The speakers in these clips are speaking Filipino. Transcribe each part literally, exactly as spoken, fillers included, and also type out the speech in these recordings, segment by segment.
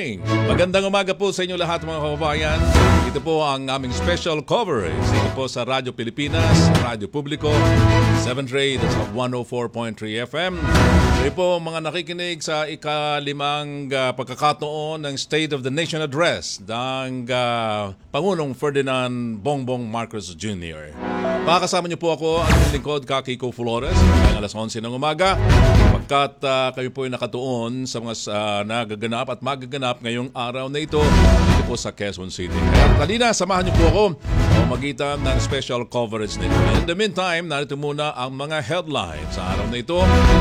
morning! Magandang umaga po sa inyo lahat mga kababayan. Ito po ang aming special coverage. Ito po sa Radyo Pilipinas, Radyo Publiko, seventh Ray, that's one oh four point three F M. Ito po mga nakikinig sa ikalimang uh, pagkakataon ng State of the Nation Address ng uh, Pangulong Ferdinand Bongbong Marcos Junior Pakasama niyo po ako, ang lingkod, Kiko Flores, ngayong alas onse ng umaga, pagkat uh, kayo po ay nakatuon sa mga uh, nagaganap at magaganap ngayong araw na ito dito po sa Quezon City. Kaya kanina, samahan niyo po ako o magitan ng special coverage nito. In the meantime, narito muna ang mga headlines sa araw na ito.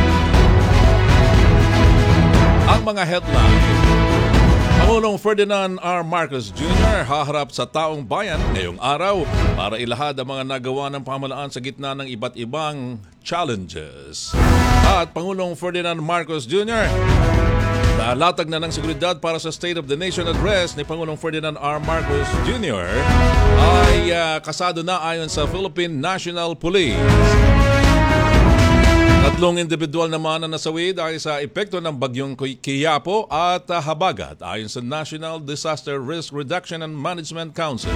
Ang mga headlines. Pangulong Ferdinand R. Marcos Junior haharap sa taong bayan ngayong araw para ilahad ang mga nagawa ng pamahalaan sa gitna ng iba't ibang challenges. At Pangulong Ferdinand Marcos Junior nalatag na ng seguridad para sa State of the Nation Address ni Pangulong Ferdinand R. Marcos Junior ay uh, kasado na ayon sa Philippine National Police. Tatlong individual naman na nasawi dahil sa epekto ng bagyong Quiapo at uh, Habagat ayon sa National Disaster Risk Reduction and Management Council.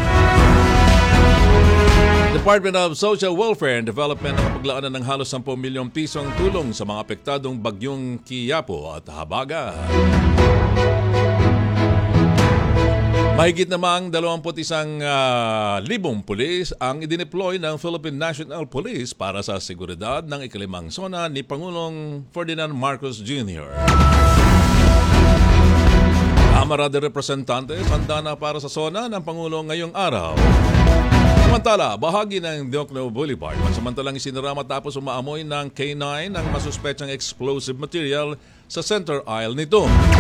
Department of Social Welfare and Development ang paglaanan ng halos ten milyong pisong tulong sa mga apektadong bagyong Quiapo at Habagat. Mahigit namang dalawampu't isang uh, libong pulis ang idineploy ng Philippine National Police para sa seguridad ng ikalimang sona ni Pangulong Ferdinand Marcos Junior Kamara de Representantes handa na para sa sona ng Pangulo ngayong araw. Samantala, bahagi ng Diokno Boulevard, samantalang isinara matapos umaamoy ng K nine ang masuspetsang explosive material sa center aisle nito.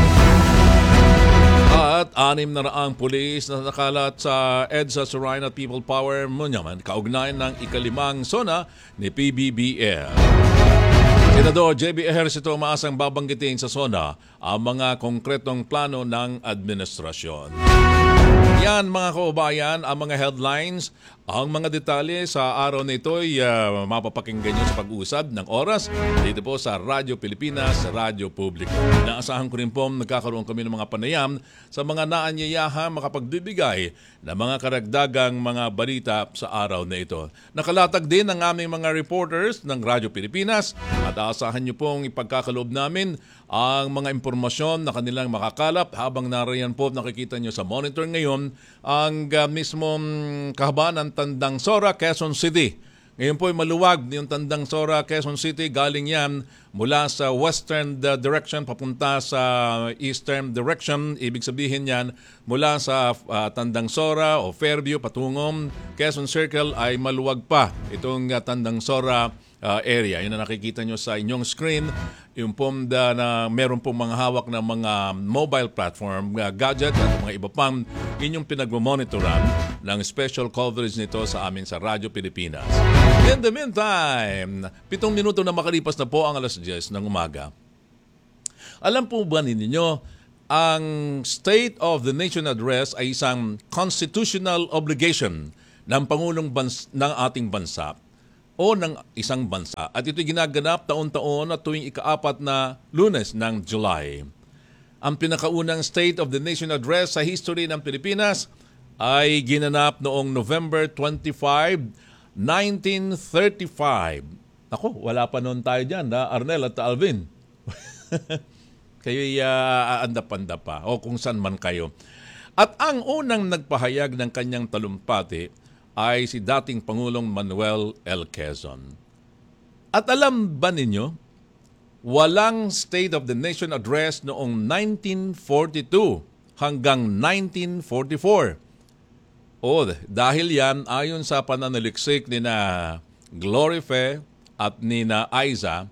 At anim na raang pulis na nakalat sa EDSA Surain at People Power Monument kaugnay ng ikalimang sona ni P B B M. Senador J B Ejercito umaasang babanggitin sa sona ang mga konkretong plano ng administrasyon. Yan mga kaubayan ang mga headlines. Ang mga detalye sa araw na ito ay uh, mapapakinggan nyo sa pag-usap ng oras dito po sa Radyo Pilipinas, Radyo Publiko. Inaasahan ko rin po nagkakaroon kami ng mga panayam sa mga naanyayahan makapagbibigay ng mga karagdagang mga balita sa araw na ito. Nakalatag din ang aming mga reporters ng Radyo Pilipinas at aasahan nyo pong ipagkakaloob namin ang mga impormasyon na kanilang makakalap habang nariyan po nakikita nyo sa monitor ngayon ang uh, mismong kahabaan ng Tandang Sora, Quezon City. Ngayon po ay maluwag yung Tandang Sora, Quezon City. Galing yan mula sa western direction papunta sa eastern direction. Ibig sabihin yan mula sa uh, Tandang Sora o Fairview patungong Quezon Circle ay maluwag pa itong uh, Tandang Sora uh, area. Yun na nakikita nyo sa inyong screen. Yung pong da, na meron pong mga hawak ng mga mobile platform, uh, gadget at mga iba pang inyong pinagmamonitoran ng special coverage nito sa amin sa Radyo Pilipinas. In the meantime, pitong minuto na makalipas na po ang alas diyes ng umaga. Alam po ba ninyo, ang State of the Nation Address ay isang constitutional obligation ng Pangulong bans- ng ating bansa o ng isang bansa. At ito'y ginaganap taon-taon at tuwing ikaapat na Lunes ng July. Ang pinakaunang State of the Nation Address sa history ng Pilipinas ay ginanap noong November twenty-fifth, nineteen thirty-five. Ako, wala pa noon tayo dyan, na Arnel at Alvin. Kayo'y uh, aandap-andap pa o kung saan man kayo. At ang unang nagpahayag ng kanyang talumpati ay si dating Pangulong Manuel L. Quezon. At alam ba ninyo, walang State of the Nation Address noong nineteen forty-two hanggang nineteen forty-four. O, dahil yan, ayon sa pananaliksik ni na Glory Fe at ni na Aiza,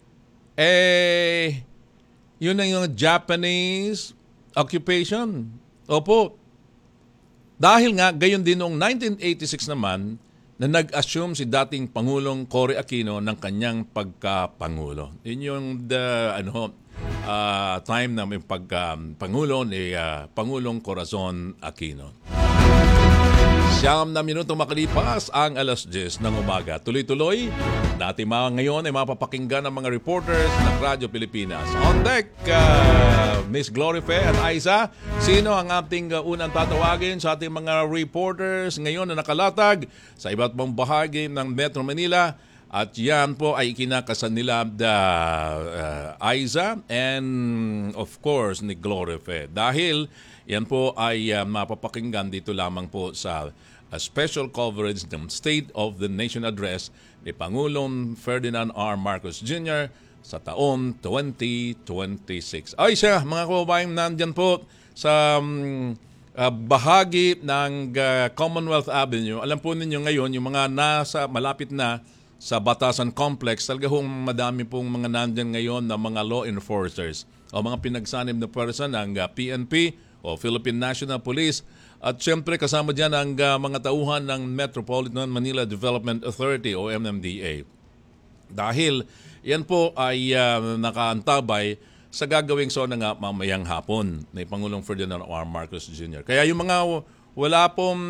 eh, yun na yung Japanese occupation. Opo. Dahil nga, gayon din noong nineteen eighty-six naman, na nag-assume si dating Pangulong Cory Aquino ng kanyang pagkapangulo. Yun yung the, ano, uh, time na may pagkapangulo ni uh, Pangulong Corazon Aquino. Siyam na minuto makalipas ang alas diyes ng umaga. Tuloy-tuloy, natin mga ngayon ay mapapakinggan ng mga reporters ng Radyo Pilipinas. On deck, uh, Miss Glory Fe at Aiza, sino ang ating uh, unang tatawagin sa ating mga reporters ngayon na nakalatag sa iba't ibang bahagi ng Metro Manila? At yan po ay ikinakasan nila the uh, Aiza and of course ni Glory Fe. Dahil yan po ay uh, mapapakinggan dito lamang po sa uh, special coverage ng State of the Nation Address ni Pangulong Ferdinand R. Marcos Junior sa taon twenty twenty-six. Ay siya, mga kababayan, nandyan po sa um, uh, bahagi ng uh, Commonwealth Avenue. Alam po ninyo ngayon, yung mga nasa malapit na sa Batasan Complex, talaga hong madami pong mga nandyan ngayon na mga law enforcers o mga pinagsanib na person ng uh, P N P o Philippine National Police at siyempre kasama dyan ang uh, mga tauhan ng Metropolitan Manila Development Authority o M M D A. Dahil yan po ay uh, nakaantabay sa gagawing sona nga mamayang hapon ni Pangulong Ferdinand R. Marcos Junior Kaya yung mga wala pong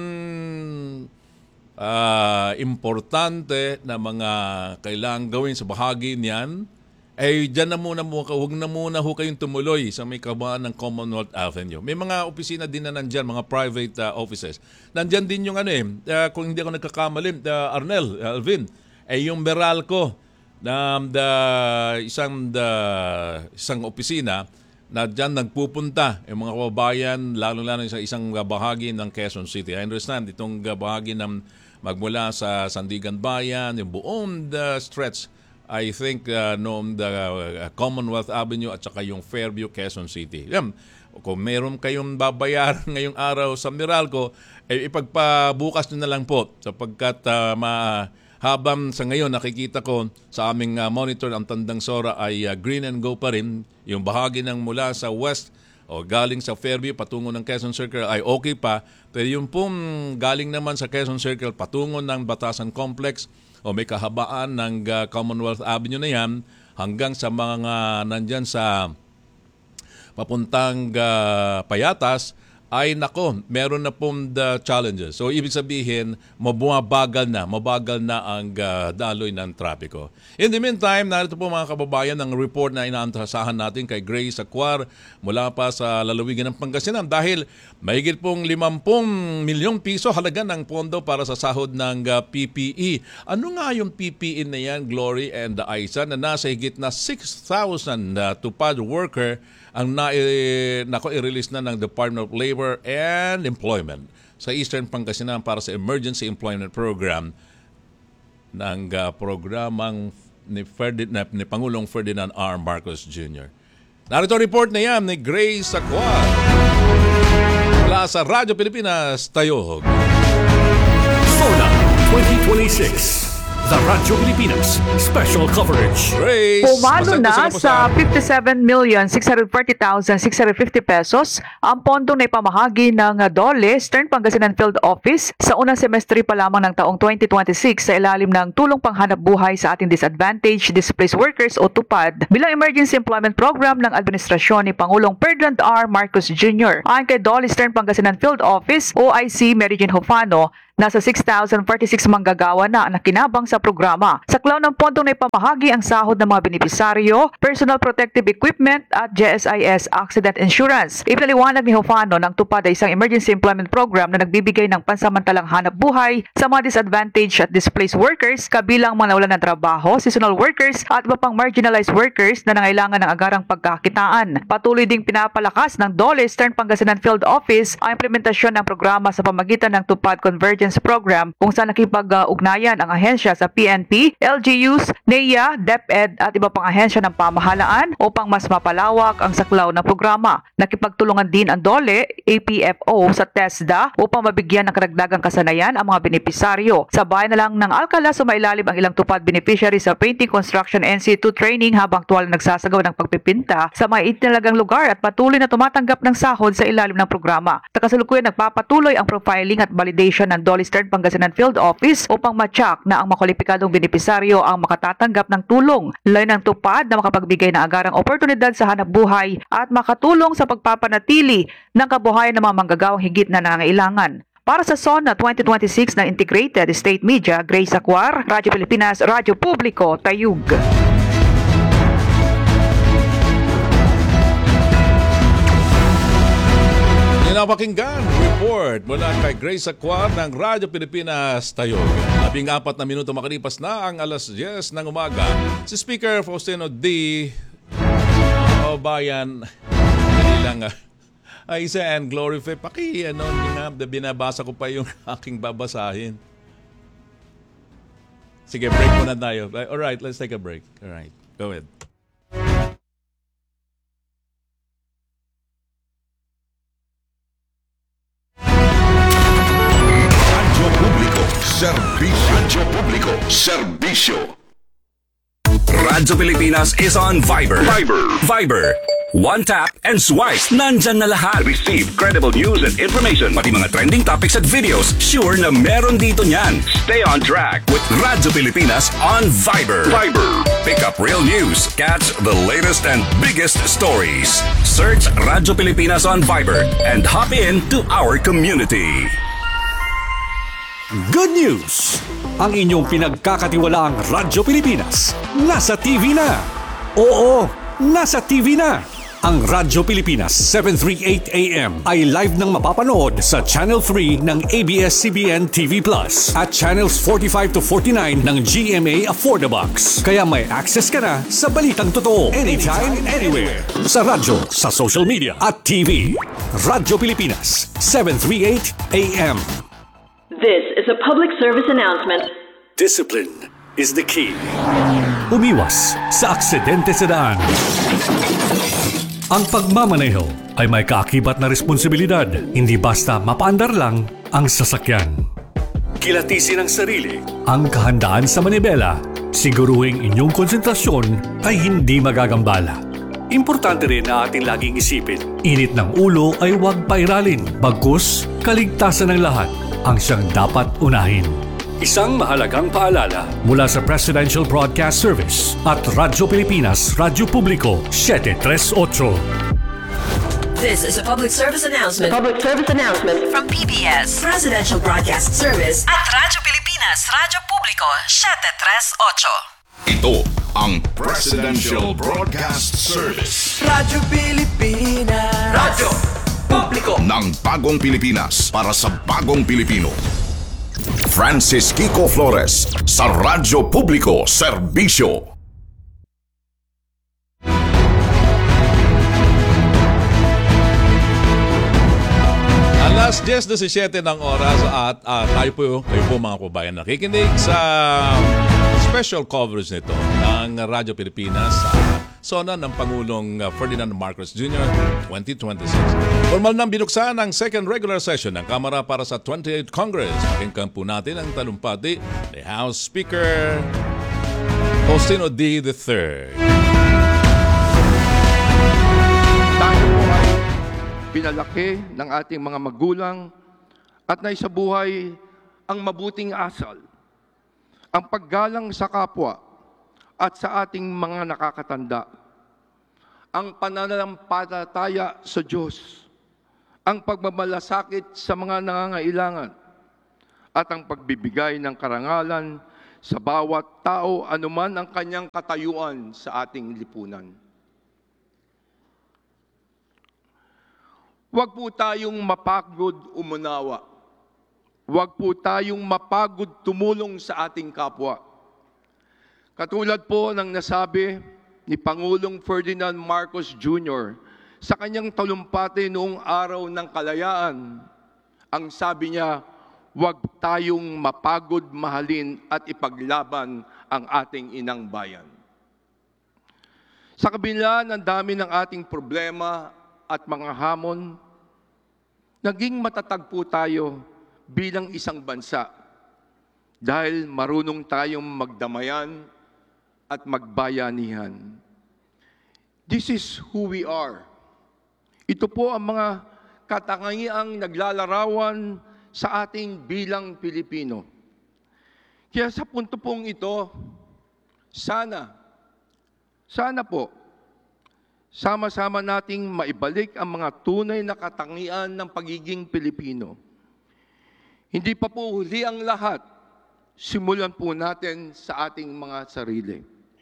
Uh, importante na mga kailangang gawin sa bahagi niyan, ay dyan na muna muna, huwag na muna ho kayong tumuloy sa may kabaan ng Commonwealth Avenue. May mga opisina din na nandyan, mga private uh, offices. Nandyan din yung ano eh, uh, kung hindi ako nagkakamalim, uh, Arnel, Alvin, ay eh, yung Meralco na the, isang, the, isang opisina na dyan nagpupunta yung mga kababayan, lalo-lalo sa isang bahagi ng Quezon City. I understand, itong bahagi ng magmula sa Sandigan Bayan, yung buong the stretch, I think, uh, noong the uh, Commonwealth Avenue at saka yung Fairview, Quezon City. Yan, kung meron kayong babayaran ngayong araw sa Meralco, eh, ipagpabukas nyo na lang po sapagkat uh, ma habang sa ngayon nakikita ko sa aming uh, monitor ang Tandang Sora ay uh, green and go pa rin. Yung bahagi ng mula sa west o galing sa Fairview patungo ng Quezon Circle ay okay pa. Pero yung pong galing naman sa Quezon Circle patungo ng Batasan Complex o may kahabaan ng uh, Commonwealth Avenue na yan hanggang sa mga nandyan sa papuntang uh, Payatas ay nako, meron na pong the challenges. So, ibig sabihin, mabumabagal na, mabagal na ang uh, daloy ng trapiko. In the meantime, narito po mga kababayan ang report na inaantasahan natin kay Grace Acuar mula pa sa lalawigan ng Pangasinan dahil mahigit pong limampung milyong piso halaga ng pondo para sa sahod ng uh, P P E. Ano nga yung P P E na yan, Glory and Aiza, na nasa higit na six thousand uh, tupad worker ang na, eh, nako i-release na ng Department of Labor and Employment sa Eastern Pangasinan para sa Emergency Employment Program ng uh, programang ni, Ferdinand, ni Pangulong Ferdinand R. Marcos Junior Narito report na yan ni Grace Acuar mula sa Radyo Pilipinas, Tayog. SONA twenty twenty-six, The Radyo Pilipinas Special Coverage. Grace, Pumalo pasensya na po sa fifty-seven million six hundred forty thousand six hundred fifty pesos ang pondong na ipamahagi ng DOLE Eastern Pangasinan Field Office sa unang semestre pa lamang ng taong twenty twenty-six sa ilalim ng tulong panghanap buhay sa ating disadvantaged displaced workers o TUPAD bilang Emergency Employment Program ng administrasyon ni Pangulong Ferdinand R. Marcos Junior Ayon kay DOLE Eastern Pangasinan Field Office o I C Mary Jane Hofano, nasa six thousand forty-six manggagawa na ang nakinabang sa programa. Sa klaw ng pondong na ipamahagi ang sahod ng mga benepisaryo, personal protective equipment at G S I S accident insurance. Ipinaliwanag ni Hofano ng TUPAD ay isang emergency employment program na nagbibigay ng pansamantalang hanap buhay sa mga disadvantaged at displaced workers, kabilang mga nawalan ng trabaho, seasonal workers at iba pang marginalized workers na nangailangan ng agarang pagkakitaan. Patuloy ding pinapalakas ng DOLE Eastern Pangasinan Field Office ang implementasyon ng programa sa pamagitan ng TUPAD Convergence Program kung saan nakipag-ugnayan ang ahensya sa P N P, L G Us, N E A, DepEd at iba pang ahensya ng pamahalaan upang mas mapalawak ang saklaw na programa. Nakipagtulungan din ang DOLE, A P F O sa TESDA upang mabigyan ng karagdagang kasanayan ang mga benepisaryo. Sa bayan na lang ng Alcala, sumailalim ang ilang TUPAD beneficiary sa painting, construction, N C two training habang tuwal nagsasagawa ng pagpipinta sa mga itinalagang lugar at patuloy na tumatanggap ng sahod sa ilalim ng programa. Sa kasalukuyan, nagpapatuloy ang profiling at validation ng DOLE Eastern Pangasinan Field Office upang matyak na ang makwalipikadong benepisaryo ang makatatanggap ng tulong. Layo ng TUPAD na makapagbigay ng agarang oportunidad sa hanap buhay at makatulong sa pagpapanatili ng kabuhayan ng mga manggagawang higit na nangangailangan. Para sa SONA twenty twenty-six na Integrated State Media, Grace Acuar, Radyo Pilipinas, Radyo Publiko, Tayug. mapapakinggan report mula kay Grace Acquar ng Radyo Pilipinas Tayog. Labing apat na minuto makalipas na ang alas diyes ng umaga. Si Speaker Faustino D. O bayan, dali lang ah. Aisa and Glorify. Paki, ano, nga, binabasa ko pa yung aking babasahin. Sige, break muna tayo. Alright, let's take a break. Alright, go ahead. Radyo Publiko, Serbisyo. Radyo Publiko, Serbisyo. Radyo Pilipinas is on Viber. Viber. Viber. One tap and swipe. Nandyan na lahat. Receive credible news and information. Pati mga trending topics at videos, sure na meron dito niyan. Stay on track With Radyo Pilipinas on Viber. Viber. Pick up real news. Catch the latest and biggest stories. Search Radyo Pilipinas on Viber and hop in to our community. Good news! Ang inyong pinagkakatiwalaang Radyo Pilipinas nasa T V na. Oo, nasa T V na. Ang Radyo Pilipinas seven thirty-eight A M ay live nang mapapanood sa Channel three ng A B S C B N T V Plus at Channels forty-five to forty-nine ng G M A Affordabox. Kaya may access ka na sa balitang totoo anytime, anywhere. Sa radyo, sa social media at T V. Radyo Pilipinas seven thirty-eight A M. This is a public service announcement. Discipline is the key. Umiwas sa aksidente sa daan. Ang pagmamaneho ay may kaakibat na responsibilidad, hindi basta mapaandar lang ang sasakyan. Kilatisin ang sarili, ang kahandaan sa manibela, siguruhing inyong konsentrasyon ay hindi magagambala. Importante rin na ating laging isipin, init ng ulo ay huwag pairalin, bagkus kaligtasan ng lahat ang siyang dapat unahin. Isang mahalagang paalala mula sa Presidential Broadcast Service at Radyo Pilipinas, Radyo Publiko seven thirty-eight. This is a public service announcement Public service announcement. from P B S Presidential Broadcast Service at Radyo Pilipinas, Radyo Publiko seven thirty-eight. Ito ang Presidential Broadcast Service Radyo Pilipinas. Radyo Publiko. ng Bagong Pilipinas para sa Bagong Pilipino. Francis Kiko Flores sa Radyo Publiko Serbisyo. Alas diyes disisiete ng oras at uh, tayo po, kayo po mga kabayan nakikinig sa special coverage nito ng Radyo Pilipinas sa sona ng Pangulong Ferdinand Marcos Junior twenty twenty-six. Formal nang binuksan ang second regular session ng Kamara para sa twenty-eighth Congress. Pakinggan po natin ang talumpati ni House Speaker Faustino D. the third. Tayo po ay pinalaki ng ating mga magulang at naisabuhay ang mabuting asal, ang paggalang sa kapwa at sa ating mga nakakatanda, ang pananampalataya sa Diyos, ang pagmamalasakit sa mga nangangailangan, at ang pagbibigay ng karangalan sa bawat tao anuman ang kanyang katayuan sa ating lipunan. Huwag po tayong mapagod umunawa. Huwag po tayong mapagod tumulong sa ating kapwa. Katulad po ng nasabi ni Pangulong Ferdinand Marcos Junior sa kanyang talumpati noong araw ng kalayaan, ang sabi niya, huwag tayong mapagod mahalin at ipaglaban ang ating inang bayan. Sa kabila ng dami ng ating problema at mga hamon, naging matatag po tayo bilang isang bansa dahil marunong tayong magdamayan at magbayanihan. This is who we are. Ito po ang mga katangiang naglalarawan sa ating bilang Pilipino. Kaya sa punto pong ito, sana, sana po, sama-sama nating maibalik ang mga tunay na katangian ng pagiging Pilipino. Hindi pa po huli ang lahat. Simulan po natin sa ating mga sarili.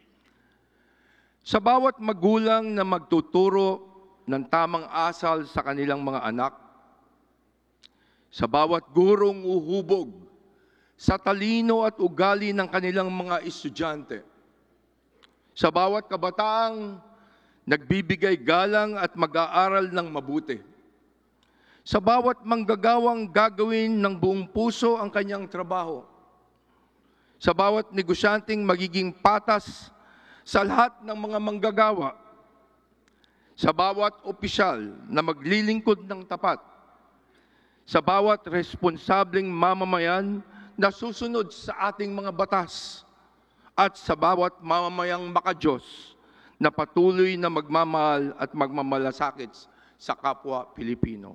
Sa bawat magulang na magtuturo ng tamang asal sa kanilang mga anak, sa bawat gurong uhubog sa talino at ugali ng kanilang mga estudyante, sa bawat kabataang nagbibigay galang at mag-aaral ng mabuti, sa bawat manggagawang gagawin ng buong puso ang kanyang trabaho, sa bawat negosyanteng magiging patas sa lahat ng mga manggagawa, sa bawat opisyal na maglilingkod ng tapat, sa bawat responsableng mamamayan na susunod sa ating mga batas, at sa bawat mamamayang makadiyos na patuloy na magmamahal at magmamalasakit sa kapwa Pilipino.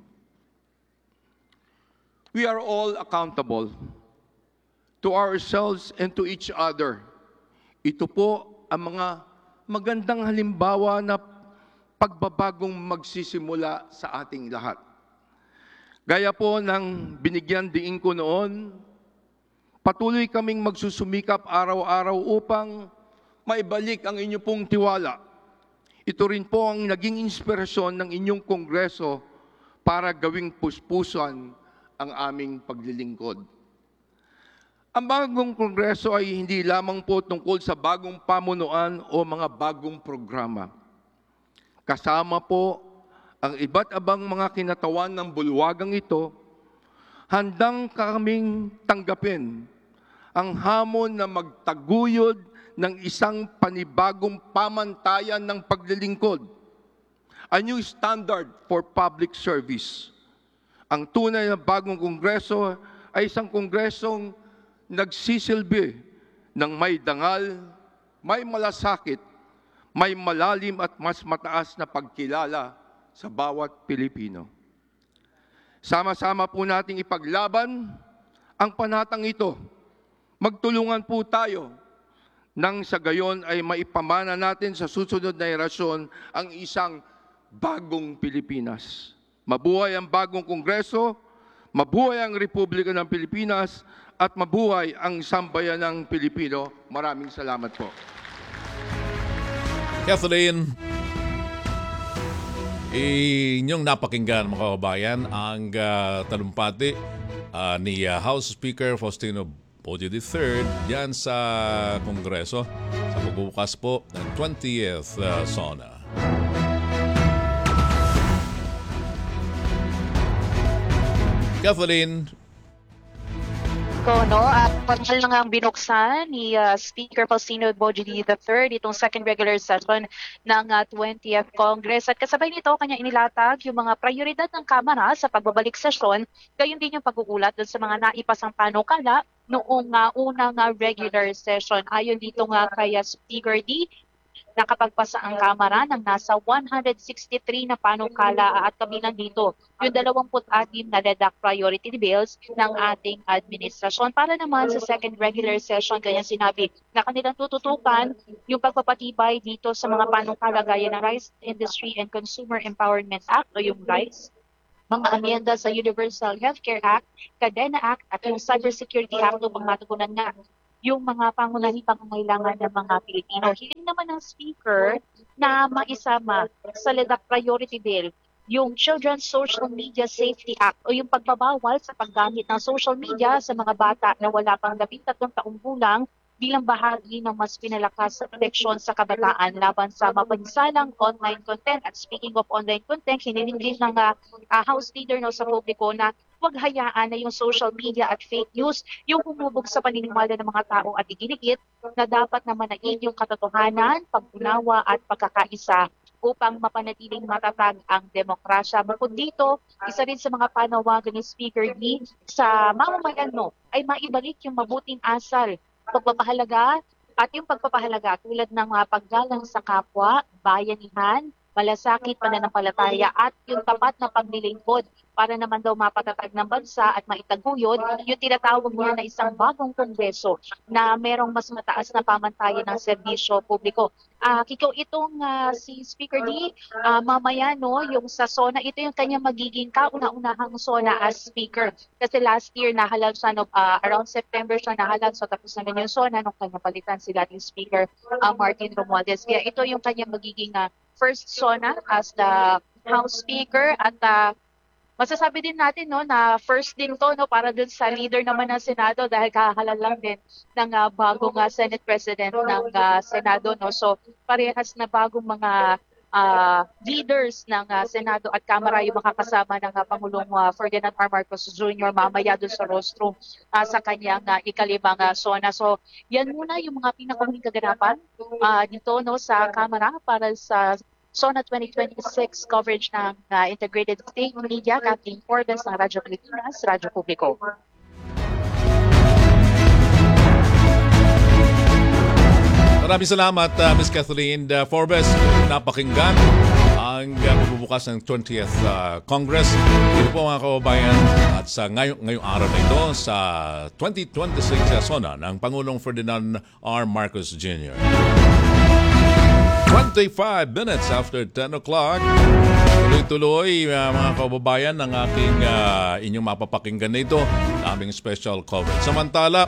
We are all accountable to ourselves and to each other. Ito po ang mga magandang halimbawa na pagbabagong magsisimula sa ating lahat. Gaya po ng binigyan diin ko noon, patuloy kaming magsusumikap araw-araw upang maibalik ang inyong pong tiwala. Ito rin po ang naging inspirasyon ng inyong kongreso para gawing puspusan ang aming paglilingkod. Ang bagong kongreso ay hindi lamang po tungkol sa bagong pamunuan o mga bagong programa. Kasama po ang iba't abang mga kinatawan ng bulwagang ito, handang kaming tanggapin ang hamon na magtaguyod ng isang panibagong pamantayan ng paglilingkod, a new standard for public service. Ang tunay na bagong kongreso ay isang kongresong nagsisilbi ng may dangal, may malasakit, may malalim at mas mataas na pagkilala sa bawat Pilipino. Sama-sama po nating ipaglaban ang panatang ito. Magtulungan po tayo nang sa gayon ay maipamana natin sa susunod na henerasyon ang isang bagong Pilipinas. Mabuhay ang bagong Kongreso, mabuhay ang Republika ng Pilipinas, at mabuhay ang sambayanang Pilipino. Maraming salamat po. Kathleen, inyong napakinggan mga kababayan ang uh, talumpati uh, ni uh, House Speaker Faustino Podio the third diyan sa Kongreso sa pagbubukas po ng twentieth uh, SONA. Kathleen, ko, no? At pangal na nga ang binuksan ni uh, Speaker Faustino Bojoy the third itong second regular session ng uh, twentieth Congress. At kasabay nito, kanya inilatag yung mga prioridad ng Kamara sa pagbabalik sesyon, gayon din yung pag-uulat dun sa mga naipasang panukala noong uh, unang uh, regular session. Ayon dito nga kay uh, Speaker D, nakapagpasa ang Kamara ng nasa one hundred sixty-three na panukala at kabilang dito yung twenty-six na redact priority bills ng ating administrasyon. Para naman sa second regular session, kaya sinabi na kanilang tututukan yung pagpapatibay dito sa mga panukala gaya ng Rice Industry and Consumer Empowerment Act o yung RICE, mga amyenda sa Universal Healthcare Act, Cadena Act at yung Cybersecurity Act upang matugunan nga yung mga pangunahing pangangailangan ng mga Pilipino. Hiling naman ng Speaker na maisama sa redact priority bill yung Children's Social Media Safety Act o yung pagbabawal sa paggamit ng social media sa mga bata na wala pang labintatlong taong gulang bilang bahagi ng mas pinalakas sa proteksyon sa kabataan laban sa mapansalang online content. At speaking of online content, hiniling din ng uh, uh, House Leader no, sa publiko na huwag hayaan na yung social media at fake news yung humubog sa paniniwala ng mga tao at iginigit na dapat na manaig yung katotohanan, pag-unawa at pagkakaisa upang mapanatiling matatag ang demokrasya. Bukod dito, isa rin sa mga panawagan ni Speaker D sa mamamayan no, ay maibalik yung mabuting asal, pagpapahalaga at yung pagpapahalaga tulad ng uh, paggalang sa kapwa, bayanihan, malasakit, pananampalataya at yung tapat na paglilingkod para naman daw mapatatag ng bansa at maitaguyod yung tinatawag niya na isang bagong kongreso na merong mas mataas na pamantayan ng serbisyo publiko. Uh, Kiko, itong uh, si Speaker D, uh, mamaya no, yung sa SONA, ito yung kanya magiging kauna-unahang SONA as Speaker. Kasi last year nahalal siya, no, uh, around September siya nahalal, so tapos naman yung SONA nung kanya palitan si dating Speaker uh, Martin Romualdez. Kaya ito yung kanya magiging uh, first SONA as the House Speaker at uh, masasabi din natin no na first din to no para dun sa leader naman ng Senado dahil kahalal lang din ng ah, bagong ah, Senate President ng ah, Senado no. So parehas na bagong mga ah, leaders ng ah, Senado at Kamara yung makakasama ng ah, Pangulong ah, Ferdinand R. Marcos Junior mamaya doon sa rostrum ah, sa kanyang ah, ikalimang ah, sona. So yan muna yung mga pinakahuling kaganapan ah, dito no sa Kamara para sa SONA twenty twenty-six coverage ng uh, Integrated State Media, Kathleen Forbes ng Radyo Pilipinas, Radyo Publiko. Maraming salamat, uh, Miz Kathleen uh, Forbes. Napakinggan ang uh, pagbubukas ng twentieth uh, Congress. Ito po mga kababayan at sa ngayong, ngayong araw na ito sa twenty twenty-six uh, SONA ng Pangulong Ferdinand R. Marcos Junior twenty-five minutes after ten o'clock. Tuloy-tuloy uh, mga kababayan ng aking uh, inyong mapapakinggan na ito, aming special coverage. Samantala,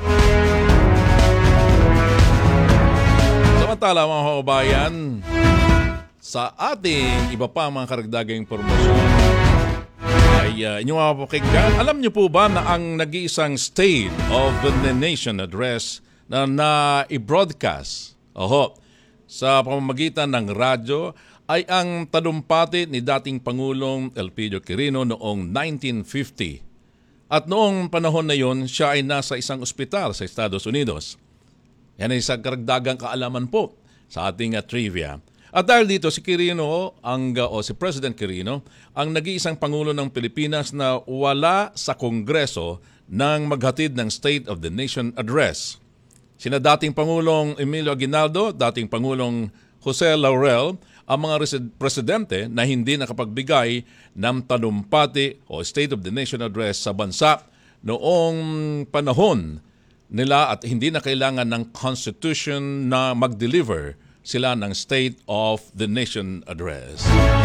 samantala mga kababayan, sa ating iba pa mga karagdagang impormasyon ay uh, inyong mapapakinggan. Alam niyo po ba na ang nag-iisang State of the Nation address na na-broadcast, oho, sa pamamagitan ng radyo ay ang talumpati ni dating Pangulong Elpidio Quirino noong nineteen fifty. At noong panahon na yon, siya ay nasa isang ospital sa Estados Unidos. Yan ay isang karagdagang kaalaman po sa ating uh, trivia. At dahil dito si Quirino ang, uh, o si President Quirino ang nag-iisang Pangulo ng Pilipinas na wala sa Kongreso nang maghatid ng State of the Nation Address. Sina dating Pangulong Emilio Aguinaldo, dating Pangulong Jose Laurel, ang mga resi- presidente na hindi nakapagbigay ng talumpati o State of the Nation Address sa bansa noong panahon nila at hindi na kailangan ng Constitution na mag-deliver sila ng State of the Nation Address.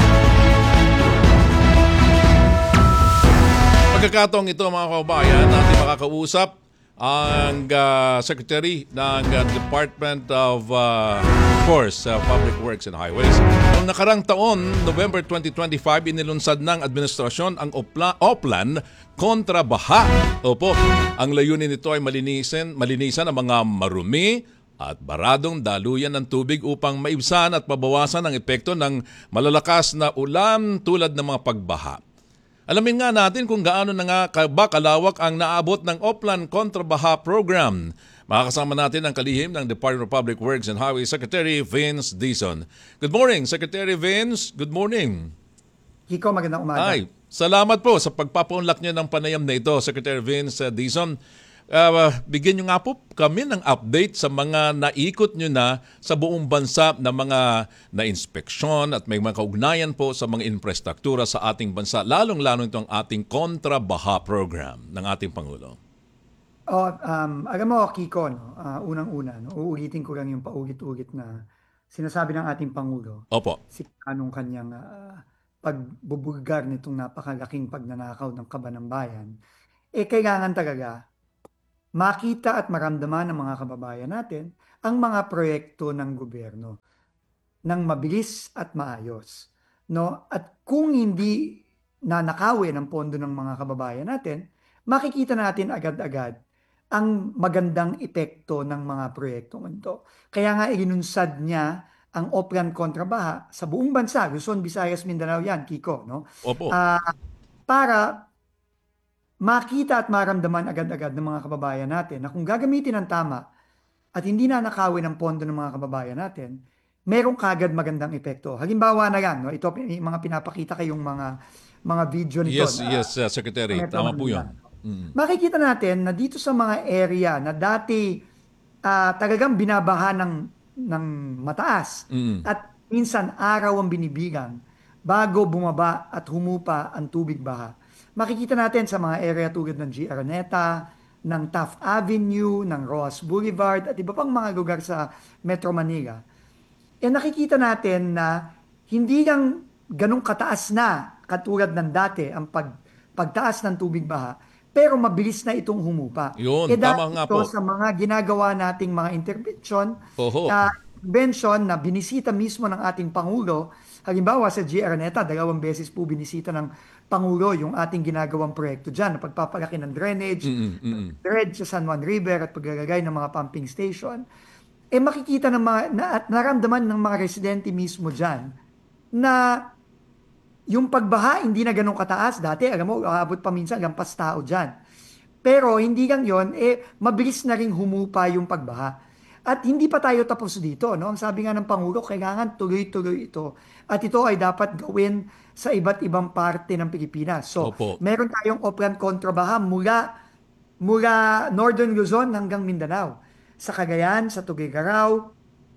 Pagkakataong ito mga kababayan, natin makakausap ang uh, Secretary ng uh, Department of, uh, of course, uh, Public Works and Highways. Noong nakarang taon, November twenty twenty-five, inilunsad ng administrasyon ang Opla- Oplan kontra baha. Opo, ang layunin nito ay malinisin, malinisan ang mga marumi at baradong daluyan ng tubig upang maibsan at mabawasan ang epekto ng malalakas na ulan tulad ng mga pagbaha. Alamin nga natin kung gaano na nga ba kalawak ang naabot ng Oplan Kontra Baha Program. Makakasama natin ang kalihim ng Department of Public Works and Highways Secretary Vince Dizon. Good morning, Secretary Vince. Good morning. Kiko, magandang umaga. Ay, salamat po sa pagpapaunlak niyo ng panayam na ito, Secretary Vince Dizon. Uh, bigyan nyo nga po kami ng update sa mga naikot nyo na sa buong bansa na mga na-inspeksyon at may mga kaugnayan po sa mga infrastruktura sa ating bansa, lalong-lalo itong ating kontra-baha program ng ating Pangulo. Oh, um, alam mo, Kiko, no? uh, unang-una, no? uulitin ko lang yung paulit-ulit na sinasabi ng ating Pangulo. Opo. Si anong kanyang uh, pagbubulgar nitong napakalaking pagnanakaw ng kaba ng bayan, eh kailangan talaga makita at maramdaman ng mga kababayan natin ang mga proyekto ng gobyerno ng mabilis at maayos. No? At kung hindi nanakawin ang pondo ng mga kababayan natin, makikita natin agad-agad ang magandang epekto ng mga proyektong ito. Kaya nga iginunsad niya ang Oplan Kontra Baha sa buong bansa, Luzon, Visayas, Mindanao yan, Kiko. No? Opo. Uh, para makita at maramdaman agad-agad ng mga kababayan natin na kung gagamitin ng tama at hindi na nakawin ang pondo ng mga kababayan natin, merong kagad magandang epekto. Halimbawa na yan, no? Ito mga pinapakita kayong mga mga video nito. Yes, na, yes, uh, Secretary. Tama po yun. Mm. Makikita natin na dito sa mga area na dati uh, talagang binabaha ng, ng mataas mm. at minsan araw ang binibigang bago bumaba at humupa ang tubig baha. Makikita natin sa mga area tulad ng G. Araneta, ng Taft Avenue, ng Roas Boulevard, at iba pang mga lugar sa Metro Manila. E nakikita natin na hindi lang ganong kataas na katulad ng dati ang pag, pagtaas ng tubig baha, pero mabilis na itong humupa. Yun, e tama nga po. sa mga ginagawa nating mga intervention, Oho. na intervention na binisita mismo ng ating Pangulo Halimbawa sa G. Araneta, dalawang beses po binisita ng Pangulo yung ating ginagawang proyekto dyan na pagpapalaki ng drainage, Mm, mm, mm. dredge sa San Juan River at paglalagay ng mga pumping station. Eh makikita ng mga, na, at naramdaman ng mga residente mismo dyan na yung pagbaha hindi na ganun kataas. Dati, alam mo, aabot pa minsan lampas tao dyan. Pero hindi lang yon, eh, mabilis na rin humupa yung pagbaha. At hindi pa tayo tapos dito. No? Ang sabi nga ng Pangulo, kailangan tuloy-tuloy ito. At ito ay dapat gawin sa iba't ibang parte ng Pilipinas. So, Opo. meron tayong Oplan Kontrabaha mula, mula Northern Luzon hanggang Mindanao. Sa Cagayan, sa Tuguegarao,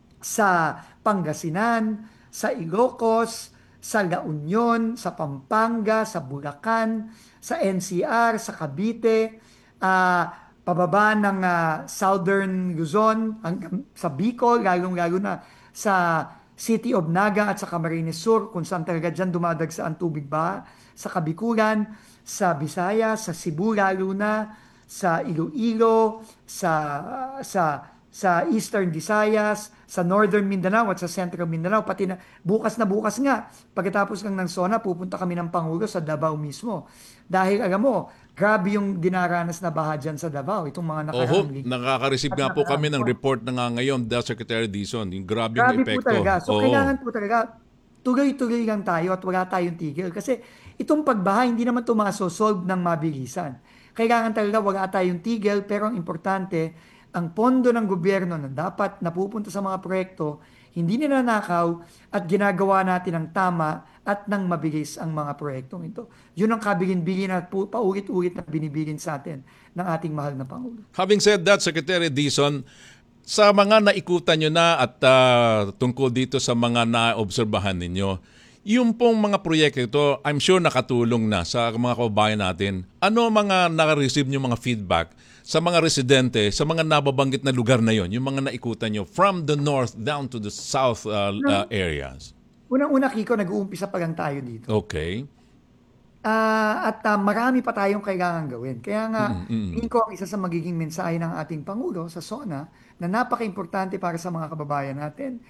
sa Pangasinan, sa Ilocos, sa La Union, sa Pampanga, sa Bulacan, sa N C R, sa Cavite, ah, pababa ng ah, Southern Luzon, hanggang sa Bicol, lalong-lalo na sa City of Naga at sa Camarines Sur, kung saan talaga dyan dumadagsa ang tubig ba, sa Kabikulan, sa Visayas, sa Cebu, lalo na, sa Iloilo, sa, sa, sa Eastern Visayas, sa Northern Mindanao at sa Central Mindanao, pati na bukas na bukas nga, pagkatapos lang ng SONA, pupunta kami ng Pangulo sa Davao mismo. Dahil alam mo, grabe yung dinaranas na baha dyan sa Davao, itong mga Oho, nakaraang linggo. nakaka-receive nga po kami ng report na nga ngayon, the Secretary Dizon, yung grabe Grabe yung po epekto. talaga. So, Oo. kailangan po talaga, tuloy-tuloy lang tayo at wala tayong tigil. Kasi itong pagbaha, hindi naman ito masosolve ng mabilisan. Kailangan talaga wala tayong tigil, pero ang importante, ang pondo ng gobyerno na dapat napupunta sa mga proyekto, hindi ninanakaw at ginagawa natin ng tama at ng mabilis ang mga proyektong ito. Yun ang kabilin-bilin at pu- paulit-ulit na binibilin sa atin ng ating mahal na Pangulo. Having said that, Secretary Dizon, sa mga naikutan nyo na at ah, tungkol dito sa mga naobserbahan ninyo, yung pong mga proyekto ito, I'm sure nakatulong na sa mga kababayan natin. Ano mga naka-receive nyo mga feedback sa mga residente, sa mga nababanggit na lugar na yon, yung mga naikutan nyo from the north down to the south uh, uh, areas? Unang-una, Kiko, nag-uumpisa pa lang tayo dito. Okay. Ah, at ah, marami pa tayong kailangan gawin. Kaya nga, Mm, mm. tingin ko ang isa sa magiging mensahe ng ating Pangulo sa SONA na napaka-importante para sa mga kababayan natin,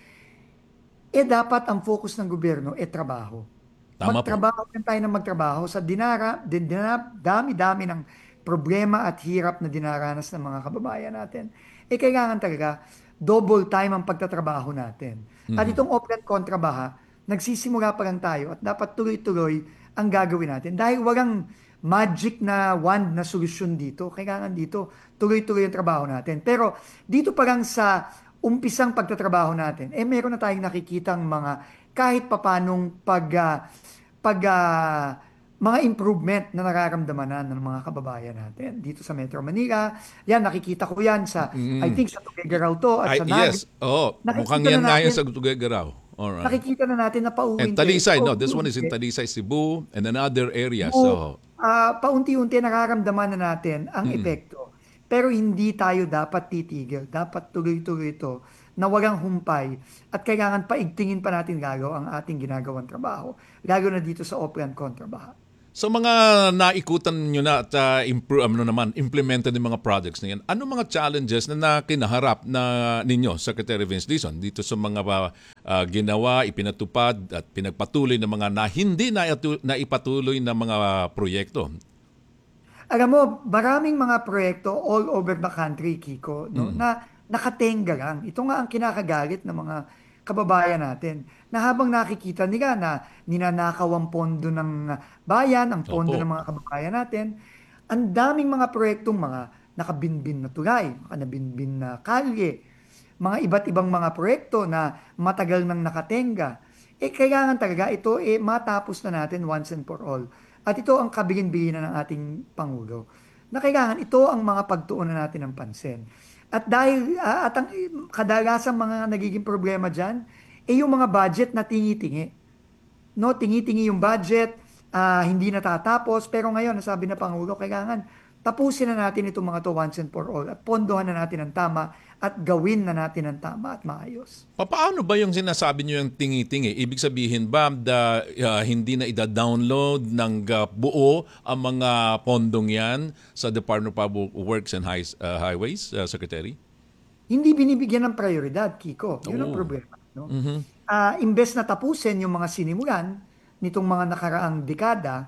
eh dapat ang focus ng gobyerno eh trabaho. Tama po. Magtrabaho lang tayo ng magtrabaho sa dinara, din, dinara, dami-dami ng problema at hirap na dinaranas ng mga kababayan natin. Eh kailangan talaga double time ang pagtatrabaho natin. At itong Oplan Kontrabaha, nagsisimula pa lang tayo at dapat tuloy-tuloy ang gagawin natin. Dahil walang magic na wand na solusyon dito. Kailangan dito tuloy-tuloy ang trabaho natin. Pero dito pa lang sa umpisang pagtatrabaho natin, eh meron na tayong nakikitang mga kahit papanong pag, uh, pag uh, mga improvement na nararamdaman na ng mga kababayan natin dito sa Metro Manila. Yan, nakikita ko yan sa, Mm. I think sa Tuguegarao to at Ay, sa Naga. yes. Oo. Nakikita Mukhang na yan nga natin- yun sa Tuguegarao. Alright. Nakikita na natin na pauwi. And Talisay, no? This one is in Talisay, Cebu, and then other areas. So, Ah, paunti-unti nararamdaman na natin ang epekto. Pero hindi tayo dapat titigil. Dapat tuloy-tuloy ito na walang humpay at kailangan paigtingin pa natin lalo ang ating ginagawang trabaho. Lalo na dito sa Oplan Kontrabaha. sa mga naikutan nyo na at uh, impro- ano naman, implemented yung mga projects na yan, ano mga challenges na nakinaharap na ninyo, Secretary Vince Dizon, dito sa mga uh, ginawa, ipinatupad at pinagpatuloy ng mga na hindi na, na ipatuloy na mga proyekto? Alam mo, maraming mga proyekto all over the country, Kiko, no, mm. na nakatenga lang. Ito nga ang kinakagalit ng mga kababayan natin na habang nakikita nila na ninanakaw ang pondo ng bayan, ang pondo Opo. ng mga kababayan natin, ang daming mga proyektong mga nakabinbin na tulay, nakabinbin na kalye, mga iba't ibang mga proyekto na matagal nang nakatenga. Eh, kailangan talaga ito eh, matapos na natin once and for all. At ito ang kabilin-bilinan ng ating Pangulo. Na kailangan ito ang mga pagtuunan natin ng pansin. At dahil uh, at ang kadalasang mga nagiging problema dyan, eh yung mga budget na tingi-tingi. No, tingi-tingi yung budget, uh, hindi natatapos, pero ngayon, nasabi na Pangulo, kailangan tapusin na natin itong mga to once and for all at pondohan na natin ang tama at gawin na natin ang tama at maayos. Paano ba yung sinasabi nyo yung tingi-tingi? Ibig sabihin ba da, uh, hindi na ida-download ng uh, buo ang mga pondong yan sa Department of Public Works and High, uh, Highways, uh, Secretary? Hindi binibigyan ng prioridad, Kiko. Yun ang Oh. problema. No? Mm-hmm. ah, imbes na tapusin yung mga sinimulan nitong mga nakaraang dekada,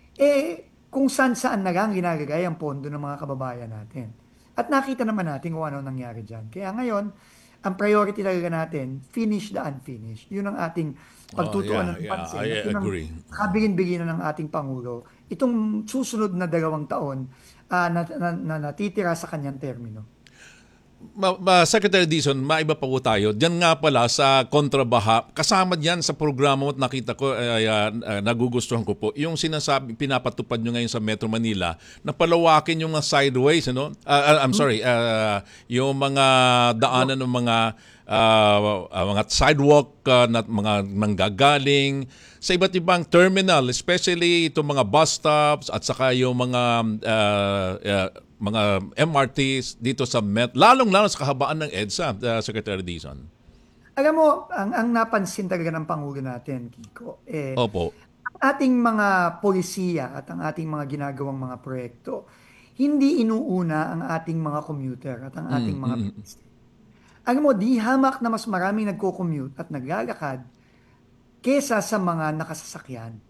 eh kung saan-saan na lang ginagagay ang pondo ng mga kababayan natin. At nakita naman natin kung ano nangyari dyan. Kaya ngayon, ang priority talaga natin, finish the unfinished. Yun ang ating pagtutuuan Oh, yeah, ng yeah, pansin. I Yun ang agree. kabilin-bilin ng ating Pangulo. Itong susunod na dalawang taon ah, na, na, na natitira sa kanyang termino. Ma, ma- Secretary Dizon, maiba pa po tayo. Diyan nga pala sa kontrabaha, kasama diyan sa programa mo at nakita ko, ay, ah, ah, nagugustuhan ko po, yung sinasabi, pinapatupad nyo ngayon sa Metro Manila, na palawakin yung mga sideways, ano? Ah, ah, I'm sorry, ah, yung mga daanan ng mga ah, ah, mga sidewalk ah, na mga nanggagaling sa iba't ibang terminal, especially itong mga bus stops at saka yung mga ah, ah, mga M R Ts dito sa Met, lalong-lalo sa kahabaan ng EDSA, uh, Secretary Dizon. Alam mo, ang, ang napansin talaga ng Pangulo natin, Kiko, eh, Opo. ating mga polisiya at ang ating mga ginagawang mga proyekto, hindi inuuna ang ating mga commuter at ang ating Mm, mga mm, mm. pilisi. Alam mo, di hamak na mas maraming nagko-commute at naglalakad kesa sa mga nakasasakyan.